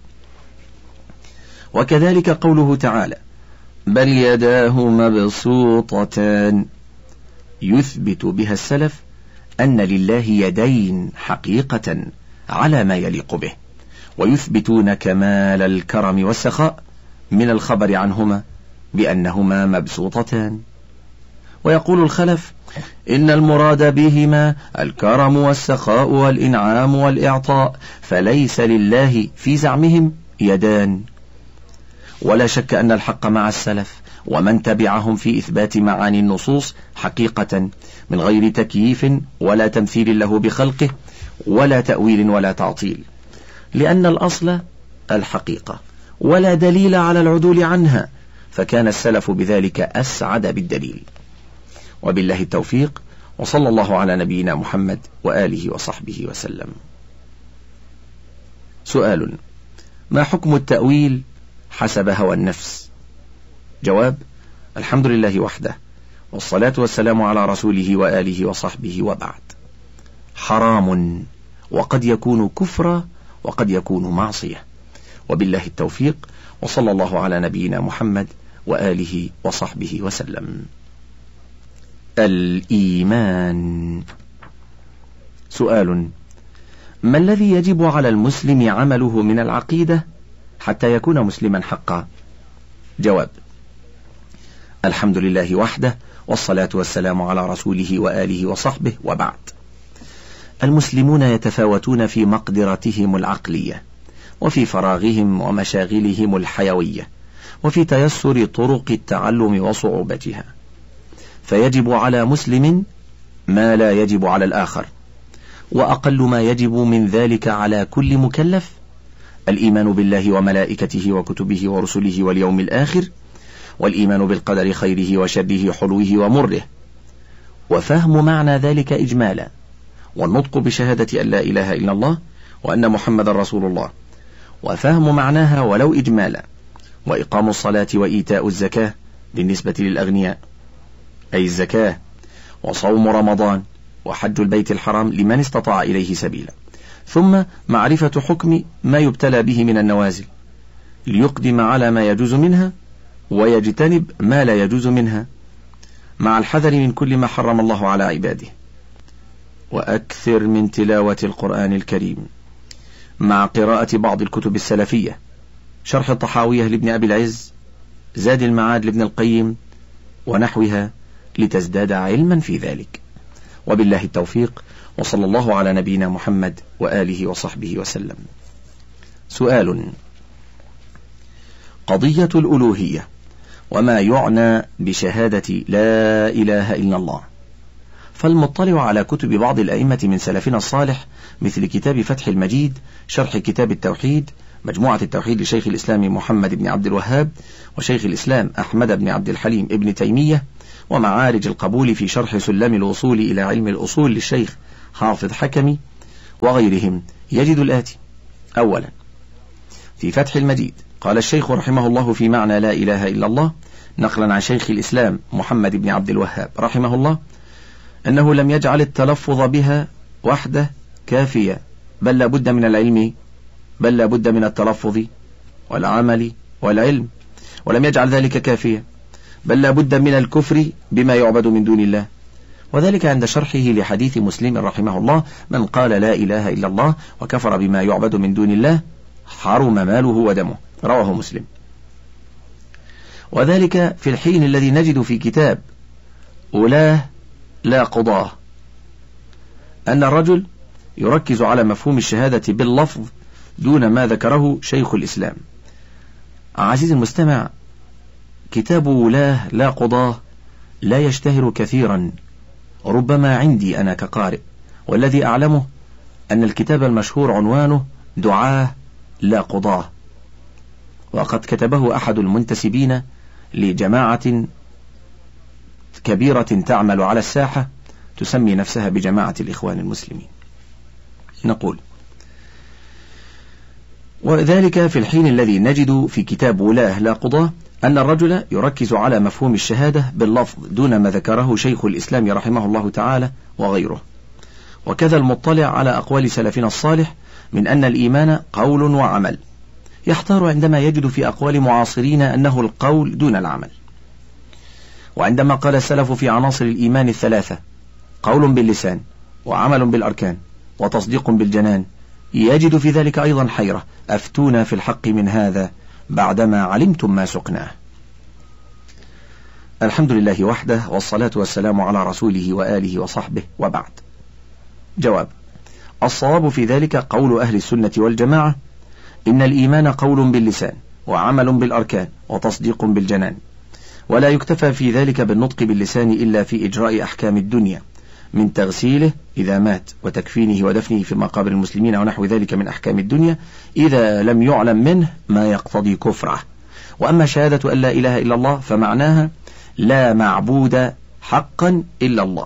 Speaker 1: وكذلك قوله تعالى بل يداه مبسوطتان، يثبت بها السلف أن لله يدين حقيقة على ما يليق به، ويثبتون كمال الكرم والسخاء من الخبر عنهما بأنهما مبسوطتان. ويقول الخلف إن المراد بهما الكرم والسخاء والإنعام والإعطاء، فليس لله في زعمهم يدان. ولا شك أن الحق مع السلف ومن تبعهم في إثبات معاني النصوص حقيقة من غير تكييف ولا تمثيل له بخلقه ولا تأويل ولا تعطيل، لأن الأصل الحقيقة ولا دليل على العدول عنها، فكان السلف بذلك أسعد بالدليل. وبالله التوفيق، وصلى الله على نبينا محمد وآله وصحبه وسلم. سؤال: ما حكم التأويل حسب هوى النفس؟ جواب: الحمد لله وحده، والصلاة والسلام على رسوله وآله وصحبه، وبعد. حرام، وقد يكون كفرا وقد يكون معصية. وبالله التوفيق، وصلى الله على نبينا محمد وآله وصحبه وسلم. الإيمان. سؤال: ما الذي يجب على المسلم عمله من العقيدة حتى يكون مسلما حقا؟ جواب: الحمد لله وحده، والصلاة والسلام على رسوله وآله وصحبه، وبعد. المسلمون يتفاوتون في مقدرتهم العقلية، وفي فراغهم ومشاغلهم الحيوية، وفي تيسر طرق التعلم وصعوبتها، فيجب على مسلم ما لا يجب على الآخر، وأقل ما يجب من ذلك على كل مكلف الإيمان بالله وملائكته وكتبه ورسله واليوم الآخر، والإيمان بالقدر خيره وشره حلوه ومره، وفهم معنى ذلك إجمالا، والنطق بشهادة أن لا إله إلا الله وأن محمد رسول الله، وفهم معناها ولو إجمالا، وإقام الصلاة وإيتاء الزكاة بالنسبة للأغنياء أي الزكاة، وصوم رمضان، وحج البيت الحرام لمن استطاع إليه سبيلا، ثم معرفة حكم ما يبتلى به من النوازل ليقدم على ما يجوز منها ويجتنب ما لا يجوز منها، مع الحذر من كل ما حرم الله على عباده. وأكثر من تلاوة القرآن الكريم، مع قراءة بعض الكتب السلفية، شرح الطحاوية لابن أبي العز، زاد المعاد لابن القيم ونحوها، لتزداد علما في ذلك. وبالله التوفيق، وصلى الله على نبينا محمد وآله وصحبه وسلم. سؤال: قضية الألوهية وما يعنى بشهادة لا إله إلا الله. فالمطلع على كتب بعض الأئمة من سلفنا الصالح مثل كتاب فتح المجيد شرح كتاب التوحيد مجموعة التوحيد لشيخ الإسلام محمد بن عبد الوهاب وشيخ الإسلام أحمد بن عبد الحليم ابن تيمية، ومعارج القبول في شرح سلم الوصول إلى علم الأصول للشيخ حافظ حكمي وغيرهم، يجد الآتي: أولا، في فتح المجيد قال الشيخ رحمه الله في معنى لا إله إلا الله نقلا عن شيخ الإسلام محمد بن عبد الوهاب رحمه الله أنه لم يجعل التلفظ بها وحده كافيا، بل لا بد من العلم بل لا بد من التلفظ والعمل والعلم، ولم يجعل ذلك كافيا، بل لا بد من الكفر بما يعبد من دون الله، وذلك عند شرحه لحديث مسلم رحمه الله: من قال لا إله إلا الله وكفر بما يعبد من دون الله حرم ماله ودمه، رواه مسلم. وذلك في الحين الذي نجد في كتاب أولاه لا قضاه أن الرجل يركز على مفهوم الشهادة باللفظ دون ما ذكره شيخ الإسلام. عزيزي المستمع، كتاب أولاه لا قضاه لا يشتهر كثيرا، ربما عندي أنا كقارئ، والذي أعلمه أن الكتاب المشهور عنوانه دعاه لا قضاه، وقد كتبه أحد المنتسبين لجماعة كبيرة تعمل على الساحة تسمي نفسها بجماعة الإخوان المسلمين. نقول: وذلك في الحين الذي نجد في كتاب ولاه لا قضاه أن الرجل يركز على مفهوم الشهادة باللفظ دون ما ذكره شيخ الإسلام رحمه الله تعالى وغيره، وكذا المطلع على أقوال سلفنا الصالح من أن الإيمان قول وعمل، يحتار عندما يجد في أقوال معاصرين أنه القول دون العمل. وعندما قال السلف في عناصر الإيمان الثلاثة: قول باللسان وعمل بالأركان وتصديق بالجنان، يجد في ذلك أيضا حيرة: أفتونا في الحق من هذا بعدما علمتم ما سقناه. الحمد لله وحده، والصلاة والسلام على رسوله وآله وصحبه، وبعد. جواب: الصواب في ذلك قول أهل السنة والجماعة: إن الإيمان قول باللسان وعمل بالأركان وتصديق بالجنان، ولا يكتفى في ذلك بالنطق باللسان إلا في إجراء أحكام الدنيا من تغسيله إذا مات وتكفينه ودفنه في مقابر المسلمين ونحو ذلك من أحكام الدنيا، إذا لم يعلم منه ما يقتضي كفره. وأما شهادة أن لا إله إلا الله فمعناها لا معبود حقا إلا الله،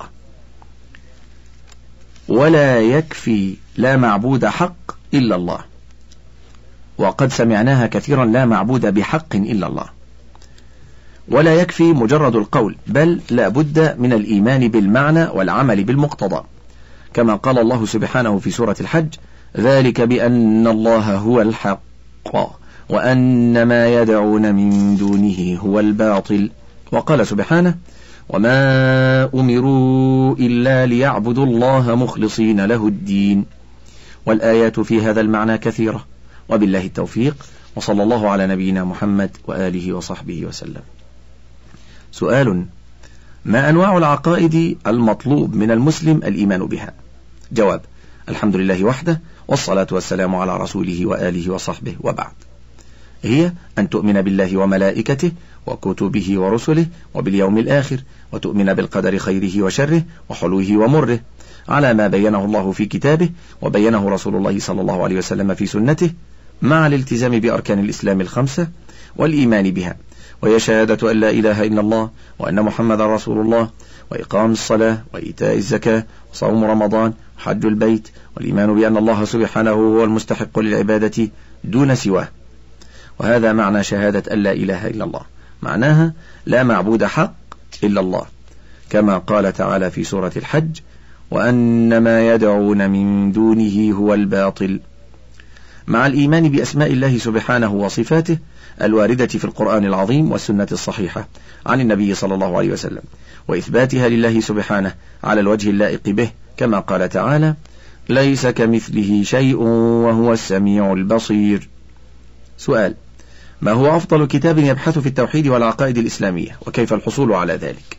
Speaker 1: ولا يكفي لا معبود حق إلا الله، وقد سمعناها كثيرا: لا معبود بحق إلا الله. ولا يكفي مجرد القول، بل لا بد من الإيمان بالمعنى والعمل بالمقتضى، كما قال الله سبحانه في سورة الحج: ذلك بأن الله هو الحق وأن ما يدعون من دونه هو الباطل. وقال سبحانه: وما أمروا إلا ليعبدوا الله مخلصين له الدين. والآيات في هذا المعنى كثيرة، وبالله التوفيق، وصلى الله على نبينا محمد وآله وصحبه وسلم. سؤال: ما أنواع العقائد المطلوب من المسلم الإيمان بها؟ جواب: الحمد لله وحده، والصلاة والسلام على رسوله وآله وصحبه، وبعد. هي أن تؤمن بالله وملائكته وكتبه ورسله وباليوم الآخر، وتؤمن بالقدر خيره وشره وحلوه ومره على ما بينه الله في كتابه وبينه رسول الله صلى الله عليه وسلم في سنته، مع الالتزام بأركان الإسلام الخمسة والإيمان بها، وهي شهادة أن لا إله إلا الله وأن محمد رسول الله، وإقام الصلاة وإيتاء الزكاة وصوم رمضان وحج البيت، والإيمان بأن الله سبحانه هو المستحق للعبادة دون سواه. وهذا معنى شهادة أن لا إله إلا الله، معناها لا معبود حق إلا الله، كما قال تعالى في سورة الحج: وأن ما يدعون من دونه هو الباطل، مع الإيمان بأسماء الله سبحانه وصفاته الواردة في القرآن العظيم والسنة الصحيحة عن النبي صلى الله عليه وسلم، وإثباتها لله سبحانه على الوجه اللائق به، كما قال تعالى: ليس كمثله شيء وهو السميع البصير. سؤال: ما هو أفضل كتاب يبحث في التوحيد والعقائد الإسلامية، وكيف الحصول على ذلك؟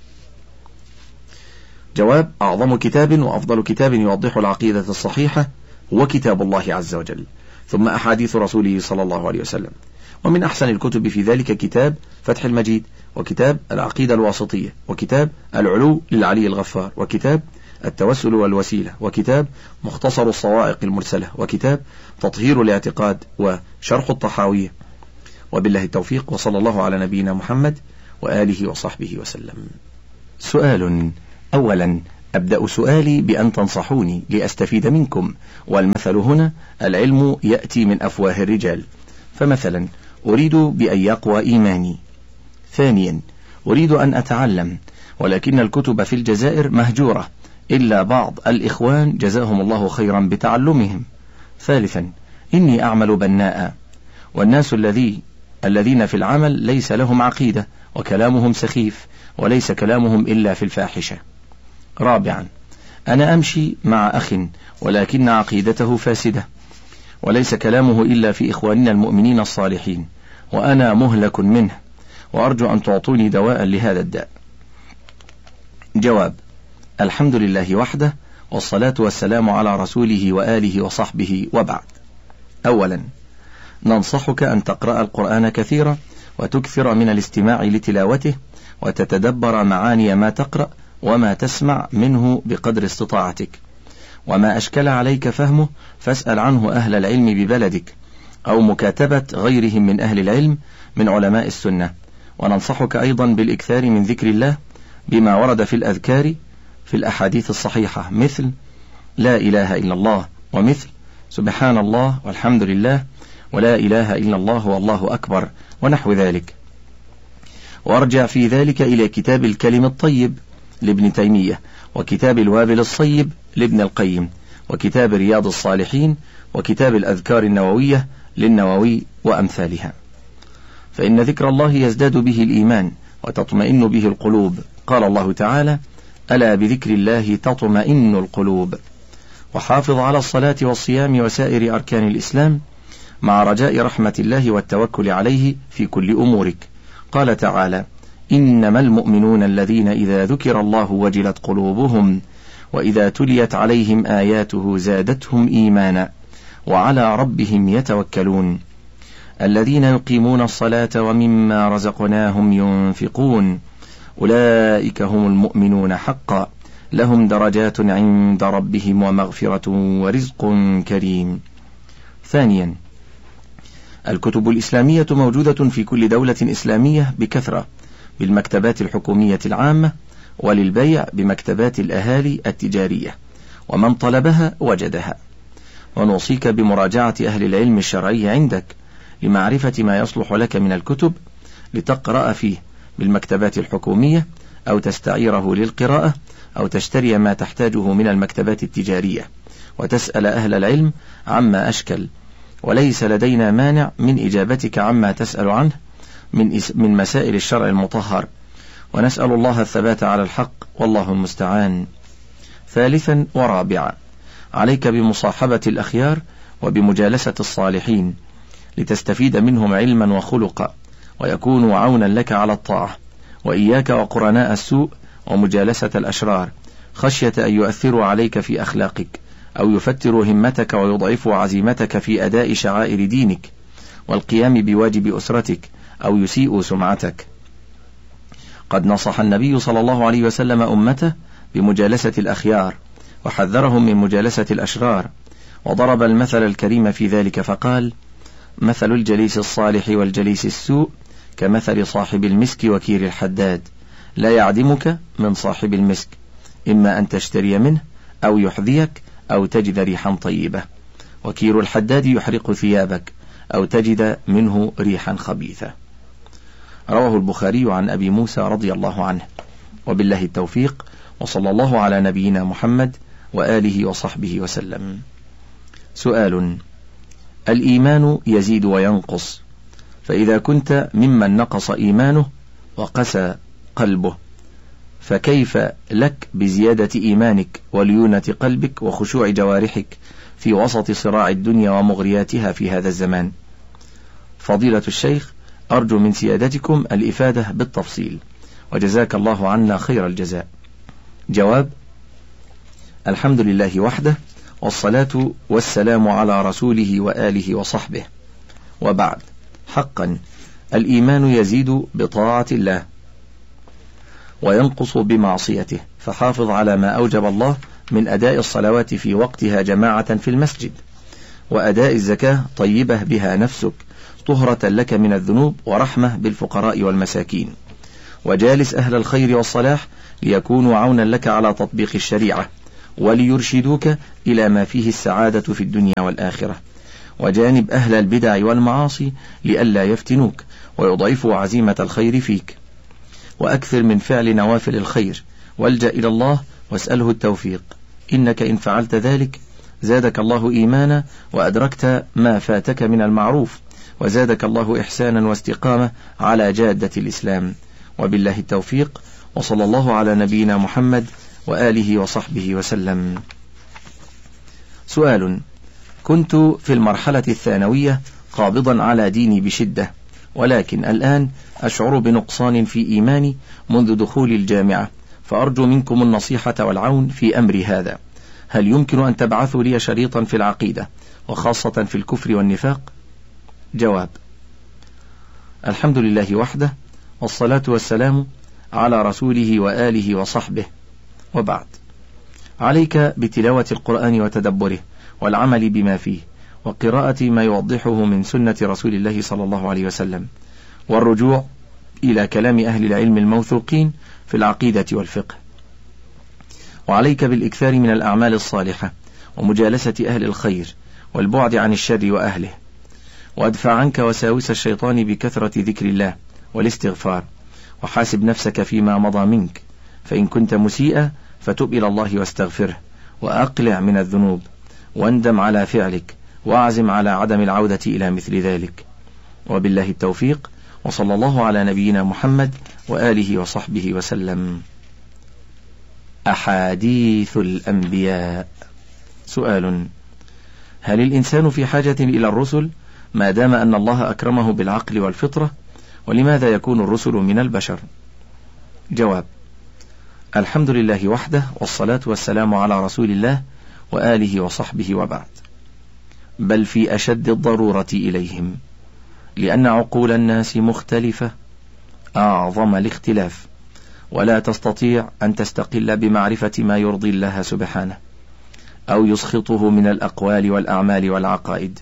Speaker 1: جواب: أعظم كتاب وأفضل كتاب يوضح العقيدة الصحيحة هو كتاب الله عز وجل، ثم أحاديث رسوله صلى الله عليه وسلم. ومن أحسن الكتب في ذلك كتاب فتح المجيد، وكتاب العقيدة الواسطية، وكتاب العلو للعلي الغفار، وكتاب التوسل والوسيلة، وكتاب مختصر الصواعق المرسلة، وكتاب تطهير الاعتقاد، وشرح الطحاوية. وبالله التوفيق، وصلى الله على نبينا محمد وآله وصحبه وسلم.
Speaker 2: سؤال. أولا، أبدأ سؤالي بأن تنصحوني لأستفيد منكم، والمثل هنا العلم يأتي من أفواه الرجال، فمثلا أريد بأن يقوى إيماني. ثانيا، أريد أن أتعلم، ولكن الكتب في الجزائر مهجورة إلا بعض الإخوان جزاهم الله خيرا بتعلمهم. ثالثا، إني أعمل بناء، والناس الذي الذين في العمل ليس لهم عقيدة، وكلامهم سخيف، وليس كلامهم إلا في الفاحشة. رابعا، أنا أمشي مع أخ ولكن عقيدته فاسدة، وليس كلامه إلا في إخواننا المؤمنين الصالحين، وأنا مهلك منه، وأرجو أن تعطوني دواء لهذا الداء. جواب. الحمد لله وحده، والصلاة والسلام على رسوله وآله وصحبه، وبعد. أولا، ننصحك أن تقرأ القرآن كثيرا، وتكثر من الاستماع لتلاوته، وتتدبر معاني ما تقرأ وما تسمع منه بقدر استطاعتك، وما أشكل عليك فهمه فاسأل عنه أهل العلم ببلدك، أو مكاتبة غيرهم من أهل العلم من علماء السنة. وننصحك أيضا بالإكثار من ذكر الله بما ورد في الأذكار في الأحاديث الصحيحة، مثل لا إله إلا الله، ومثل سبحان الله والحمد لله ولا إله إلا الله والله أكبر، ونحو ذلك. وارجع في ذلك إلى كتاب الكلم الطيب لابن تيمية، وكتاب الوابل الصيب لابن القيم، وكتاب رياض الصالحين، وكتاب الأذكار النووية للنووي وأمثالها، فإن ذكر الله يزداد به الإيمان وتطمئن به القلوب. قال الله تعالى: ألا بذكر الله تطمئن القلوب. وحافظ على الصلاة والصيام وسائر أركان الإسلام، مع رجاء رحمة الله والتوكل عليه في كل أمورك. قال تعالى: إنما المؤمنون الذين إذا ذكر الله وجلت قلوبهم وإذا تليت عليهم آياته زادتهم إيمانا وعلى ربهم يتوكلون الذين يقيمون الصلاة ومما رزقناهم ينفقون أولئك هم المؤمنون حقا لهم درجات عند ربهم ومغفرة ورزق كريم. ثانيا، الكتب الإسلامية موجودة في كل دولة إسلامية بكثرة بالمكتبات الحكومية العامة، وللبيع بمكتبات الأهالي التجارية، ومن طلبها وجدها. ونوصيك بمراجعة أهل العلم الشرعي عندك لمعرفة ما يصلح لك من الكتب لتقرأ فيه بالمكتبات الحكومية، أو تستعيره للقراءة، أو تشتري ما تحتاجه من المكتبات التجارية، وتسأل أهل العلم عما أشكل. وليس لدينا مانع من إجابتك عما تسأل عنه من, من مسائل الشرع المطهر، ونسأل الله الثبات على الحق، والله المستعان. ثالثا ورابعا، عليك بمصاحبة الأخيار وبمجالسة الصالحين لتستفيد منهم علما وخلقا، ويكونوا عونا لك على الطاعة، وإياك وقرناء السوء ومجالسة الأشرار، خشية أن يؤثروا عليك في أخلاقك، أو يفتروا همتك ويضعفوا عزيمتك في أداء شعائر دينك والقيام بواجب أسرتك، أو يسيئوا سمعتك. قد نصح النبي صلى الله عليه وسلم أمته بمجالسة الأخيار، وحذرهم من مجالسة الأشرار، وضرب المثل الكريم في ذلك فقال: مثل الجليس الصالح والجليس السوء كمثل صاحب المسك وكير الحداد، لا يعدمك من صاحب المسك، إما أن تشتري منه أو يحذيك أو تجد ريحا طيبة، وكير الحداد يحرق ثيابك أو تجد منه ريحا خبيثة. رواه البخاري عن أبي موسى رضي الله عنه. وبالله التوفيق، وصلى الله على نبينا محمد وآله وصحبه وسلم. سؤال: الإيمان يزيد وينقص، فإذا كنت ممن نقص إيمانه وقسى قلبه، فكيف لك بزيادة إيمانك وليونة قلبك وخشوع جوارحك في وسط صراع الدنيا ومغرياتها في هذا الزمان؟ فضيلة الشيخ، أرجو من سيادتكم الإفادة بالتفصيل، وجزاك الله عنا خير الجزاء. جواب: الحمد لله وحده، والصلاة والسلام على رسوله وآله وصحبه، وبعد. حقا الإيمان يزيد بطاعة الله وينقص بمعصيته، فحافظ على ما أوجب الله من أداء الصلوات في وقتها جماعة في المسجد، وأداء الزكاة طيبة بها نفسك طهرة لك من الذنوب ورحمة بالفقراء والمساكين، وجالس أهل الخير والصلاح ليكونوا عونا لك على تطبيق الشريعة وليرشدوك إلى ما فيه السعادة في الدنيا والآخرة، وجانب أهل البدع والمعاصي لئلا يفتنوك ويضعفوا عزيمة الخير فيك، وأكثر من فعل نوافل الخير، والجأ إلى الله واسأله التوفيق، إنك إن فعلت ذلك زادك الله إيمانا وأدركت ما فاتك من المعروف، وزادك الله إحسانا واستقامة على جادة الإسلام. وبالله التوفيق، وصلى الله على نبينا محمد وآله وصحبه وسلم. سؤال: كنت في المرحلة الثانوية قابضا على ديني بشدة، ولكن الآن أشعر بنقصان في إيماني منذ دخول الجامعة، فأرجو منكم النصيحة والعون في أمري هذا. هل يمكن أن تبعثوا لي شريطا في العقيدة وخاصة في الكفر والنفاق؟ جواب: الحمد لله وحده، والصلاة والسلام على رسوله وآله وصحبه، وبعد. عليك بتلاوة القرآن وتدبره والعمل بما فيه، وقراءة ما يوضحه من سنة رسول الله صلى الله عليه وسلم، والرجوع إلى كلام أهل العلم الموثوقين في العقيدة والفقه. وعليك بالإكثار من الأعمال الصالحة ومجالسة أهل الخير والبعد عن الشر وأهله، وادفع عنك وساوس الشيطان بكثرة ذكر الله والاستغفار، وحاسب نفسك فيما مضى منك، فإن كنت مسيئا فتب إلى الله واستغفره، وأقلع من الذنوب، واندم على فعلك، واعزم على عدم العودة إلى مثل ذلك. وبالله التوفيق، وصلى الله على نبينا محمد وآله وصحبه وسلم. أحاديث الأنبياء. سؤال: هل الإنسان في حاجة إلى الرسل ما دام أن الله أكرمه بالعقل والفطرة؟ ولماذا يكون الرسل من البشر؟ جواب: الحمد لله وحده، والصلاة والسلام على رسول الله وآله وصحبه، وبعد. بل في أشد الضرورة إليهم، لأن عقول الناس مختلفة أعظم الاختلاف، ولا تستطيع أن تستقل بمعرفة ما يرضي الله سبحانه أو يسخطه من الأقوال والأعمال والعقائد.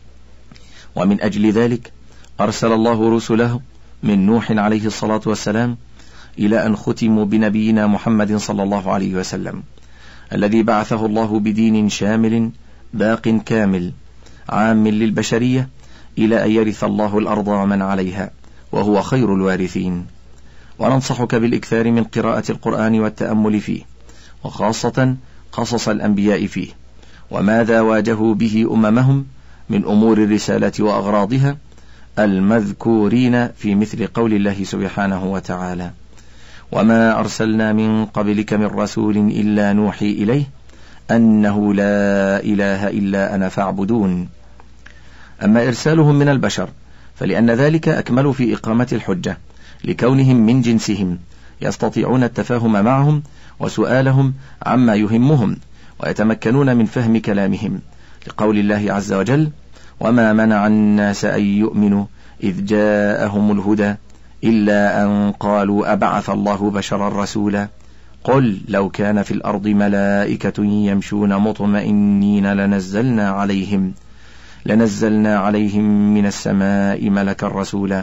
Speaker 2: ومن أجل ذلك أرسل الله رسله من نوح عليه الصلاة والسلام إلى أن ختموا بنبينا محمد صلى الله عليه وسلم، الذي بعثه الله بدين شامل باق كامل عام للبشرية، إلى أن يرث الله الأرض ومن عليها، وهو خير الوارثين. وننصحك بالإكثار من قراءة القرآن والتأمل فيه، وخاصة قصص الأنبياء فيه، وماذا واجهوا به أممهم من أمور الرسالة وأغراضها المذكورين في مثل قول الله سبحانه وتعالى: وما أرسلنا من قبلك من رسول إلا نوحي إليه أنه لا إله إلا أنا فاعبدون. أما إرسالهم من البشر فلأن ذلك أكمل في إقامة الحجة، لكونهم من جنسهم يستطيعون التفاهم معهم وسؤالهم عما يهمهم، ويتمكنون من فهم كلامهم، لقول الله عز وجل: وما منع الناس أن يؤمنوا إذ جاءهم الهدى إلا أن قالوا أبعث الله بشرا رسولا قل لو كان في الأرض ملائكة يمشون مطمئنين لنزلنا عليهم لنزلنا عليهم من السماء ملكا رسولا.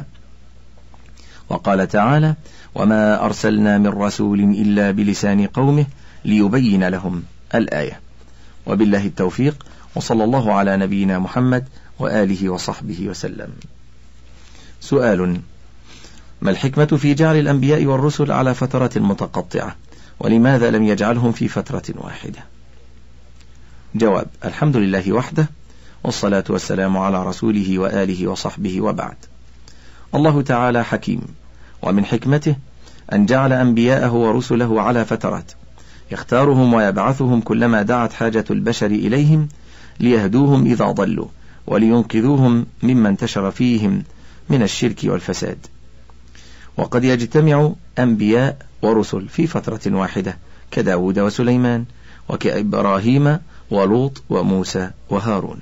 Speaker 2: وقال تعالى: وما أرسلنا من رسول إلا بلسان قومه ليبين لهم، الآية. وبالله التوفيق، وصلى الله على نبينا محمد وآله وصحبه وسلم. سؤال: ما الحكمة في جعل الأنبياء والرسل على فترات متقطعة، ولماذا لم يجعلهم في فترة واحدة؟ جواب: الحمد لله وحده، والصلاة والسلام على رسوله وآله وصحبه، وبعد. الله تعالى حكيم، ومن حكمته أن جعل أنبياءه ورسله على فترات، يختارهم ويبعثهم كلما دعت حاجة البشر إليهم ليهدوهم إذا ضلوا، ولينقذوهم مما انتشر فيهم من الشرك والفساد. وقد يجتمع أنبياء ورسل في فترة واحدة كداود وسليمان، وكإبراهيم ولوط وموسى وهارون.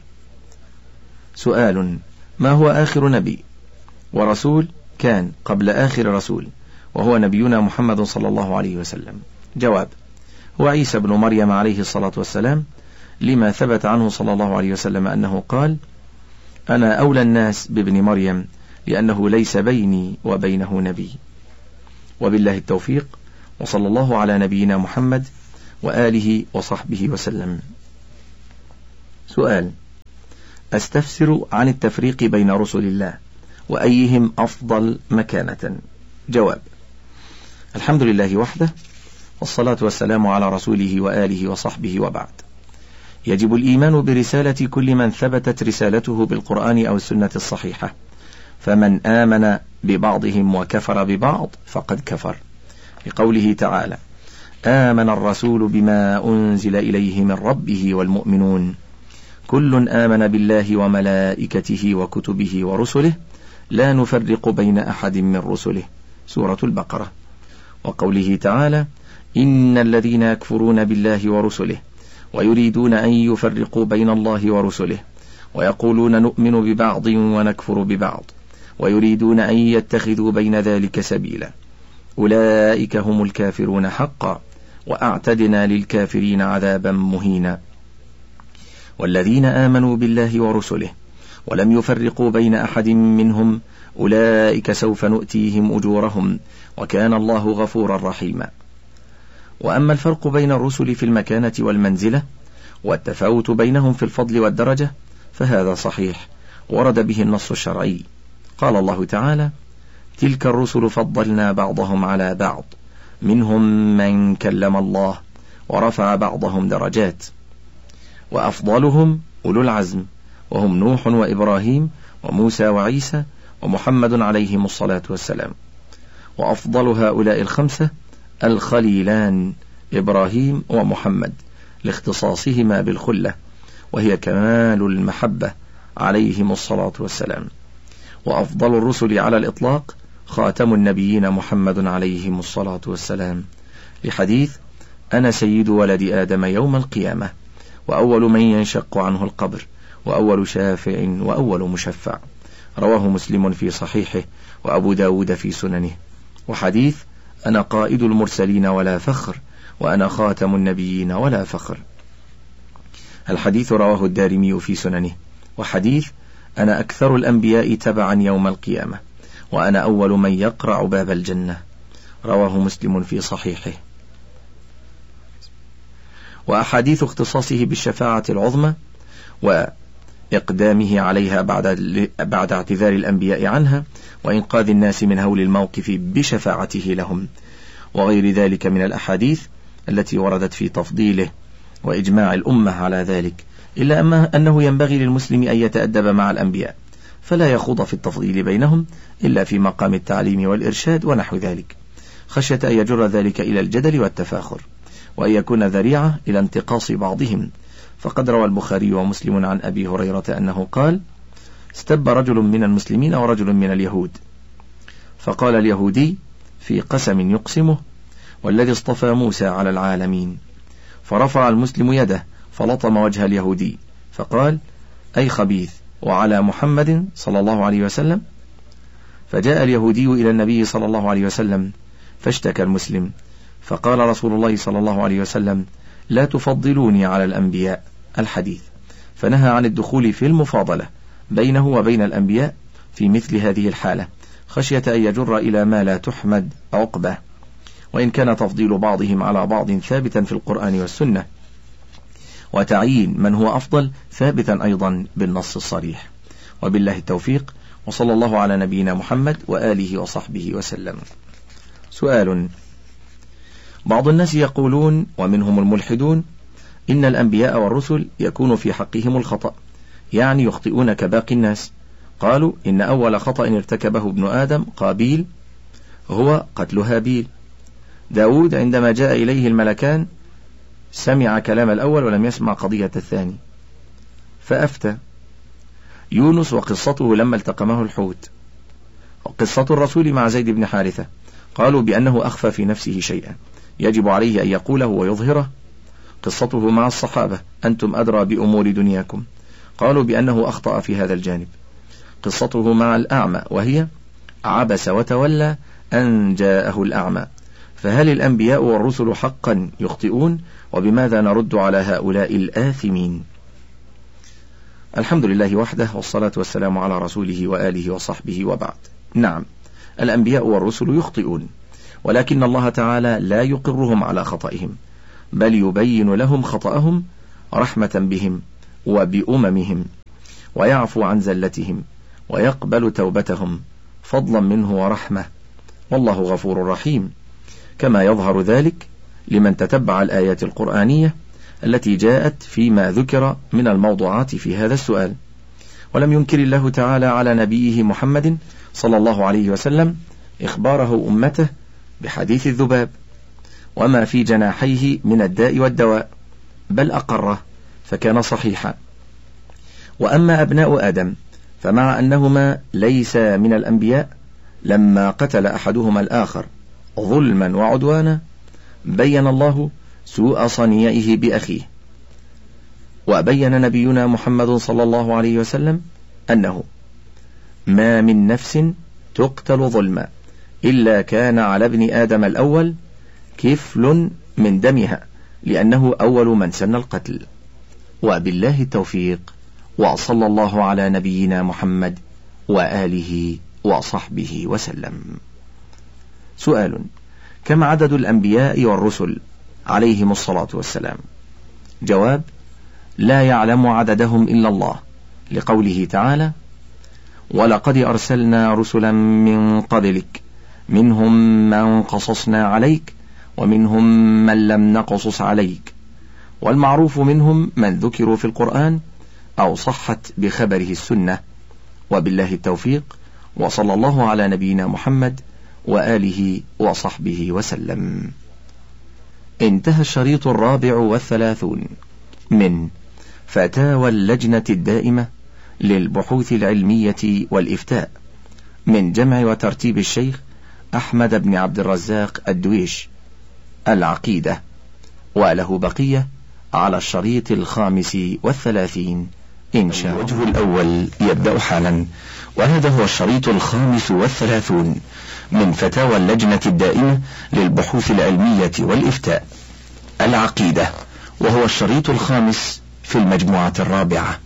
Speaker 2: سؤال: ما هو آخر نبي ورسول كان قبل آخر رسول وهو نبينا محمد صلى الله عليه وسلم؟ جواب: هو عيسى بن مريم عليه الصلاة والسلام، لما ثبت عنه صلى الله عليه وسلم أنه قال: أنا أولى الناس بابن مريم لأنه ليس بيني وبينه نبي. وبالله التوفيق، وصلى الله على نبينا محمد وآله وصحبه وسلم. سؤال: أستفسر عن التفريق بين رسل الله وأيهم أفضل مكانة. جواب: الحمد لله وحده، والصلاة والسلام على رسوله وآله وصحبه، وبعد. يجب الإيمان برسالة كل من ثبتت رسالته بالقرآن أو السنة الصحيحة، فمن آمن ببعضهم وكفر ببعض فقد كفر، لقوله تعالى: آمن الرسول بما أنزل إليه من ربه والمؤمنون كل آمن بالله وملائكته وكتبه ورسله لا نفرق بين أحد من رسله، سورة البقرة. وقوله تعالى: إن الذين يكفرون بالله ورسله ويريدون أن يفرقوا بين الله ورسله ويقولون نؤمن ببعض ونكفر ببعض ويريدون أن يتخذوا بين ذلك سبيلا أولئك هم الكافرون حقا وأعتدنا للكافرين عذابا مهينا. والذين آمنوا بالله ورسله ولم يفرقوا بين أحد منهم أولئك سوف نؤتيهم أجورهم وكان الله غفورا رحيما. وأما الفرق بين الرسل في المكانة والمنزلة والتفاوت بينهم في الفضل والدرجة فهذا صحيح، ورد به النص الشرعي. قال الله تعالى: تلك الرسل فضلنا بعضهم على بعض منهم من كلم الله ورفع بعضهم درجات، وأفضلهم أولو العزم وهم نوح وإبراهيم وموسى وعيسى ومحمد عليهم الصلاة والسلام. وأفضل هؤلاء الخمسة الخليلان إبراهيم ومحمد لاختصاصهما بالخلة، وهي كمال المحبة عليهم الصلاة والسلام. وأفضل الرسل على الإطلاق خاتم النبيين محمد عليهم الصلاة والسلام، لحديث: أنا سيد ولد آدم يوم القيامة وأول من ينشق عنه القبر وأول شافع وأول مشفع، رواه مسلم في صحيحه وأبو داود في سننه. وحديث: أنا قائد المرسلين ولا فخر وأنا خاتم النبيين ولا فخر، الحديث رواه الدارمي في سننه. وحديث: أنا أكثر الأنبياء تبعا يوم القيامة وأنا أول من يقرع باب الجنة، رواه مسلم في صحيحه. وأحاديث اختصاصه بالشفاعة العظمى وإقدامه عليها بعد بعد اعتذار الأنبياء عنها وإنقاذ الناس من هول الموقف بشفاعته لهم، وغير ذلك من الأحاديث التي وردت في تفضيله وإجماع الأمة على ذلك، إلا أنه ينبغي للمسلم أن يتأدب مع الأنبياء فلا يخوض في التفضيل بينهم إلا في مقام التعليم والإرشاد ونحو ذلك، خشية أن يجر ذلك إلى الجدل والتفاخر وأن يكون ذريعة إلى انتقاص بعضهم. فقد روى البخاري ومسلم عن أبي هريرة أنه قال: استب رجل من المسلمين ورجل من اليهود، فقال اليهودي في قسم يقسمه: والذي اصطفى موسى على العالمين، فرفع المسلم يده فلطم وجه اليهودي فقال: أي خبيث، وعلى محمد صلى الله عليه وسلم. فجاء اليهودي إلى النبي صلى الله عليه وسلم فاشتكى المسلم، فقال رسول الله صلى الله عليه وسلم: لا تفضلوني على الأنبياء، الحديث. فنهى عن الدخول في المفاضلة بينه وبين الأنبياء في مثل هذه الحالة، خشية أن يجر إلى ما لا تحمد عقبه، وإن كان تفضيل بعضهم على بعض ثابتا في القرآن والسنة، وتعيين من هو أفضل ثابتا أيضا بالنص الصريح. وبالله التوفيق، وصلى الله على نبينا محمد وآله وصحبه وسلم. سؤال: بعض الناس يقولون ومنهم الملحدون إن الأنبياء والرسل يكون في حقهم الخطأ، يعني يخطئون كباقي الناس. قالوا إن أول خطأ ارتكبه ابن آدم قابيل هو قتل هابيل. داود عندما جاء إليه الملكان سمع كلام الأول ولم يسمع قضية الثاني فأفتى. يونس وقصته لما التقمه الحوت. وقصة الرسول مع زيد بن حارثة قالوا بأنه أخفى في نفسه شيئا يجب عليه أن يقوله ويظهره. قصته مع الصحابة: أنتم أدرى بأمور دنياكم، قالوا بأنه أخطأ في هذا الجانب. قصته مع الأعمى وهي عبس وتولى أن جاءه الأعمى، فهل الأنبياء والرسل حقا يخطئون؟ وبماذا نرد على هؤلاء الآثمين؟ الحمد لله وحده، والصلاة والسلام على رسوله وآله وصحبه وبعد. نعم، الأنبياء والرسل يخطئون، ولكن الله تعالى لا يقرهم على خطئهم، بل يبين لهم خطأهم رحمة بهم وبأممهم، ويعفو عن زلتهم ويقبل توبتهم فضلا منه ورحمة، والله غفور رحيم، كما يظهر ذلك لمن تتبع الآيات القرآنية التي جاءت فيما ذكر من الموضوعات في هذا السؤال. ولم ينكر الله تعالى على نبيه محمد صلى الله عليه وسلم إخباره أمته بحديث الذباب وما في جناحيه من الداء والدواء، بل أقره فكان صحيحا. وأما أبناء آدم فمع أنهما ليس من الأنبياء، لما قتل أحدهما الآخر ظلما وعدوانا بين الله سوء صنيعه بأخيه، وبين نبينا محمد صلى الله عليه وسلم أنه ما من نفس تقتل ظلما إلا كان على ابن آدم الأول كفل من دمها، لأنه أول من سن القتل. وبالله التوفيق، وصلى الله على نبينا محمد وآله وصحبه وسلم. سؤال: كم عدد الأنبياء والرسل عليهم الصلاة والسلام؟ جواب: لا يعلم عددهم إلا الله، لقوله تعالى: ولقد أرسلنا رسلا من قبلك منهم من قصصنا عليك ومنهم من لم نقصص عليك، والمعروف منهم من ذكروا في القرآن أو صحت بخبره السنة. وبالله التوفيق، وصلى الله على نبينا محمد وآله وصحبه وسلم. انتهى الشريط الرابع والثلاثون من فتاوى اللجنة الدائمة للبحوث العلمية والإفتاء من جمع وترتيب الشيخ أحمد بن عبد الرزاق الدويش، العقيدة، وله بقية على الشريط الخامس والثلاثين إن شاء الله.
Speaker 1: الوجه الأول يبدأ حالا، وهذا هو الشريط الخامس والثلاثون من فتاوى اللجنة الدائمة للبحوث العلمية والإفتاء، العقيدة، وهو الشريط الخامس في المجموعة الرابعة.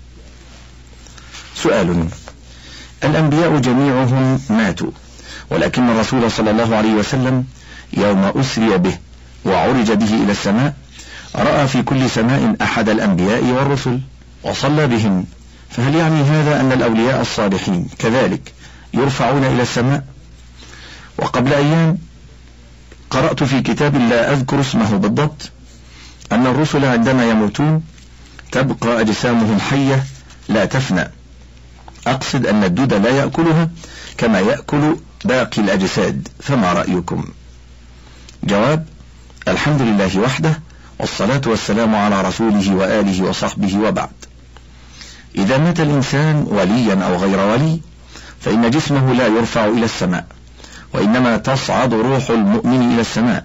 Speaker 1: سؤال: الأنبياء جميعهم ماتوا، ولكن الرسول صلى الله عليه وسلم يوم أسري به وعرج به إلى السماء رأى في كل سماء أحد الأنبياء والرسل وصلى بهم، فهل يعني هذا أن الأولياء الصالحين كذلك يرفعون إلى السماء؟ وقبل أيام قرأت في كتاب لا أذكر اسمه بالضبط أن الرسل عندما يموتون تبقى أجسامهم حية لا تفنى، أقصد أن الدود لا يأكلها كما يأكل باقي الأجساد، فما رأيكم؟ جواب: الحمد لله وحده، والصلاة والسلام على رسوله وآله وصحبه وبعد. إذا مات الإنسان وليا أو غير ولي فإن جسمه لا يرفع إلى السماء، وإنما تصعد روح المؤمن إلى السماء.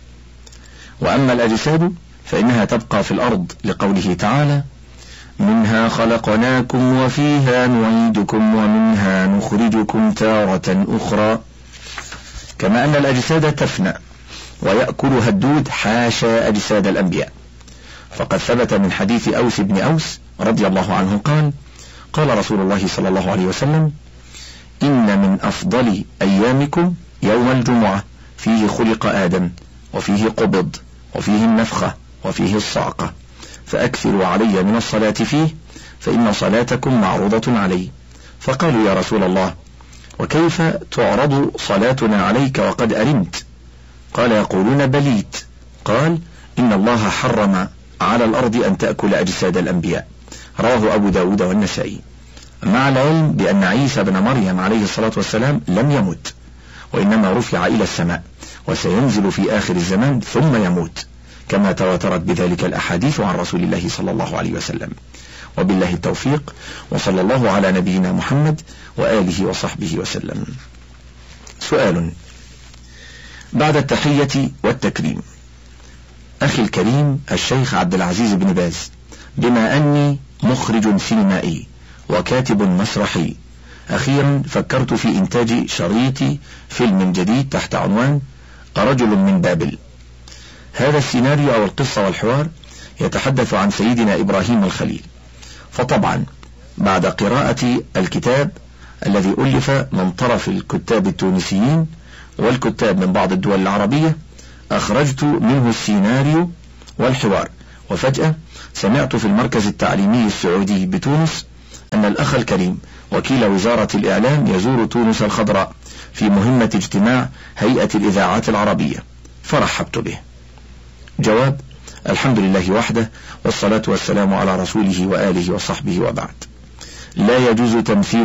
Speaker 1: وأما الأجساد فإنها تبقى في الأرض، لقوله تعالى: منها خلقناكم وفيها نعيدكم ومنها نخرجكم تارة أخرى. كما أن الأجساد تفنى ويأكلها الدود حاشا أجساد الأنبياء، فقد ثبت من حديث أوس بن أوس رضي الله عنه قال: قال رسول الله صلى الله عليه وسلم: إن من أفضل أيامكم يوم الجمعة، فيه خلق آدم وفيه قبض وفيه النفخة وفيه الصعقة، فأكثروا علي من الصلاة فيه فإن صلاتكم معروضة علي. فقالوا: يا رسول الله، وكيف تعرض صلاتنا عليك وقد أرمت؟ قال: يقولون بليت. قال: إن الله حرم على الأرض أن تأكل أجساد الأنبياء، رواه أبو داود والنسائي. مع العلم بأن عيسى بن مريم عليه الصلاة والسلام لم يمت، وإنما رفع إلى السماء، وسينزل في آخر الزمان ثم يموت، كما تواترت بذلك الأحاديث عن رسول الله صلى الله عليه وسلم. وبالله التوفيق، وصلى الله على نبينا محمد وآله وصحبه وسلم. سؤال: بعد التحية والتكريم، أخي الكريم الشيخ عبد العزيز بن باز، بما أني مخرج سينمائي وكاتب مسرحي، أخيرا فكرت في إنتاج شريط فيلم جديد تحت عنوان رجل من بابل. هذا السيناريو أو القصة والحوار يتحدث عن سيدنا إبراهيم الخليل. فطبعا بعد قراءة الكتاب الذي ألف من طرف الكتاب التونسيين والكتاب من بعض الدول العربية أخرجت منه السيناريو والحوار، وفجأة سمعت في المركز التعليمي السعودي بتونس أن الأخ الكريم وكيل وزارة الإعلام يزور تونس الخضراء في مهمة اجتماع هيئة الإذاعات العربية، فرحبت به. جواب: الحمد لله وحده، والصلاة والسلام على رسوله وآله وصحبه، وبعد. لا يجوز تمثيل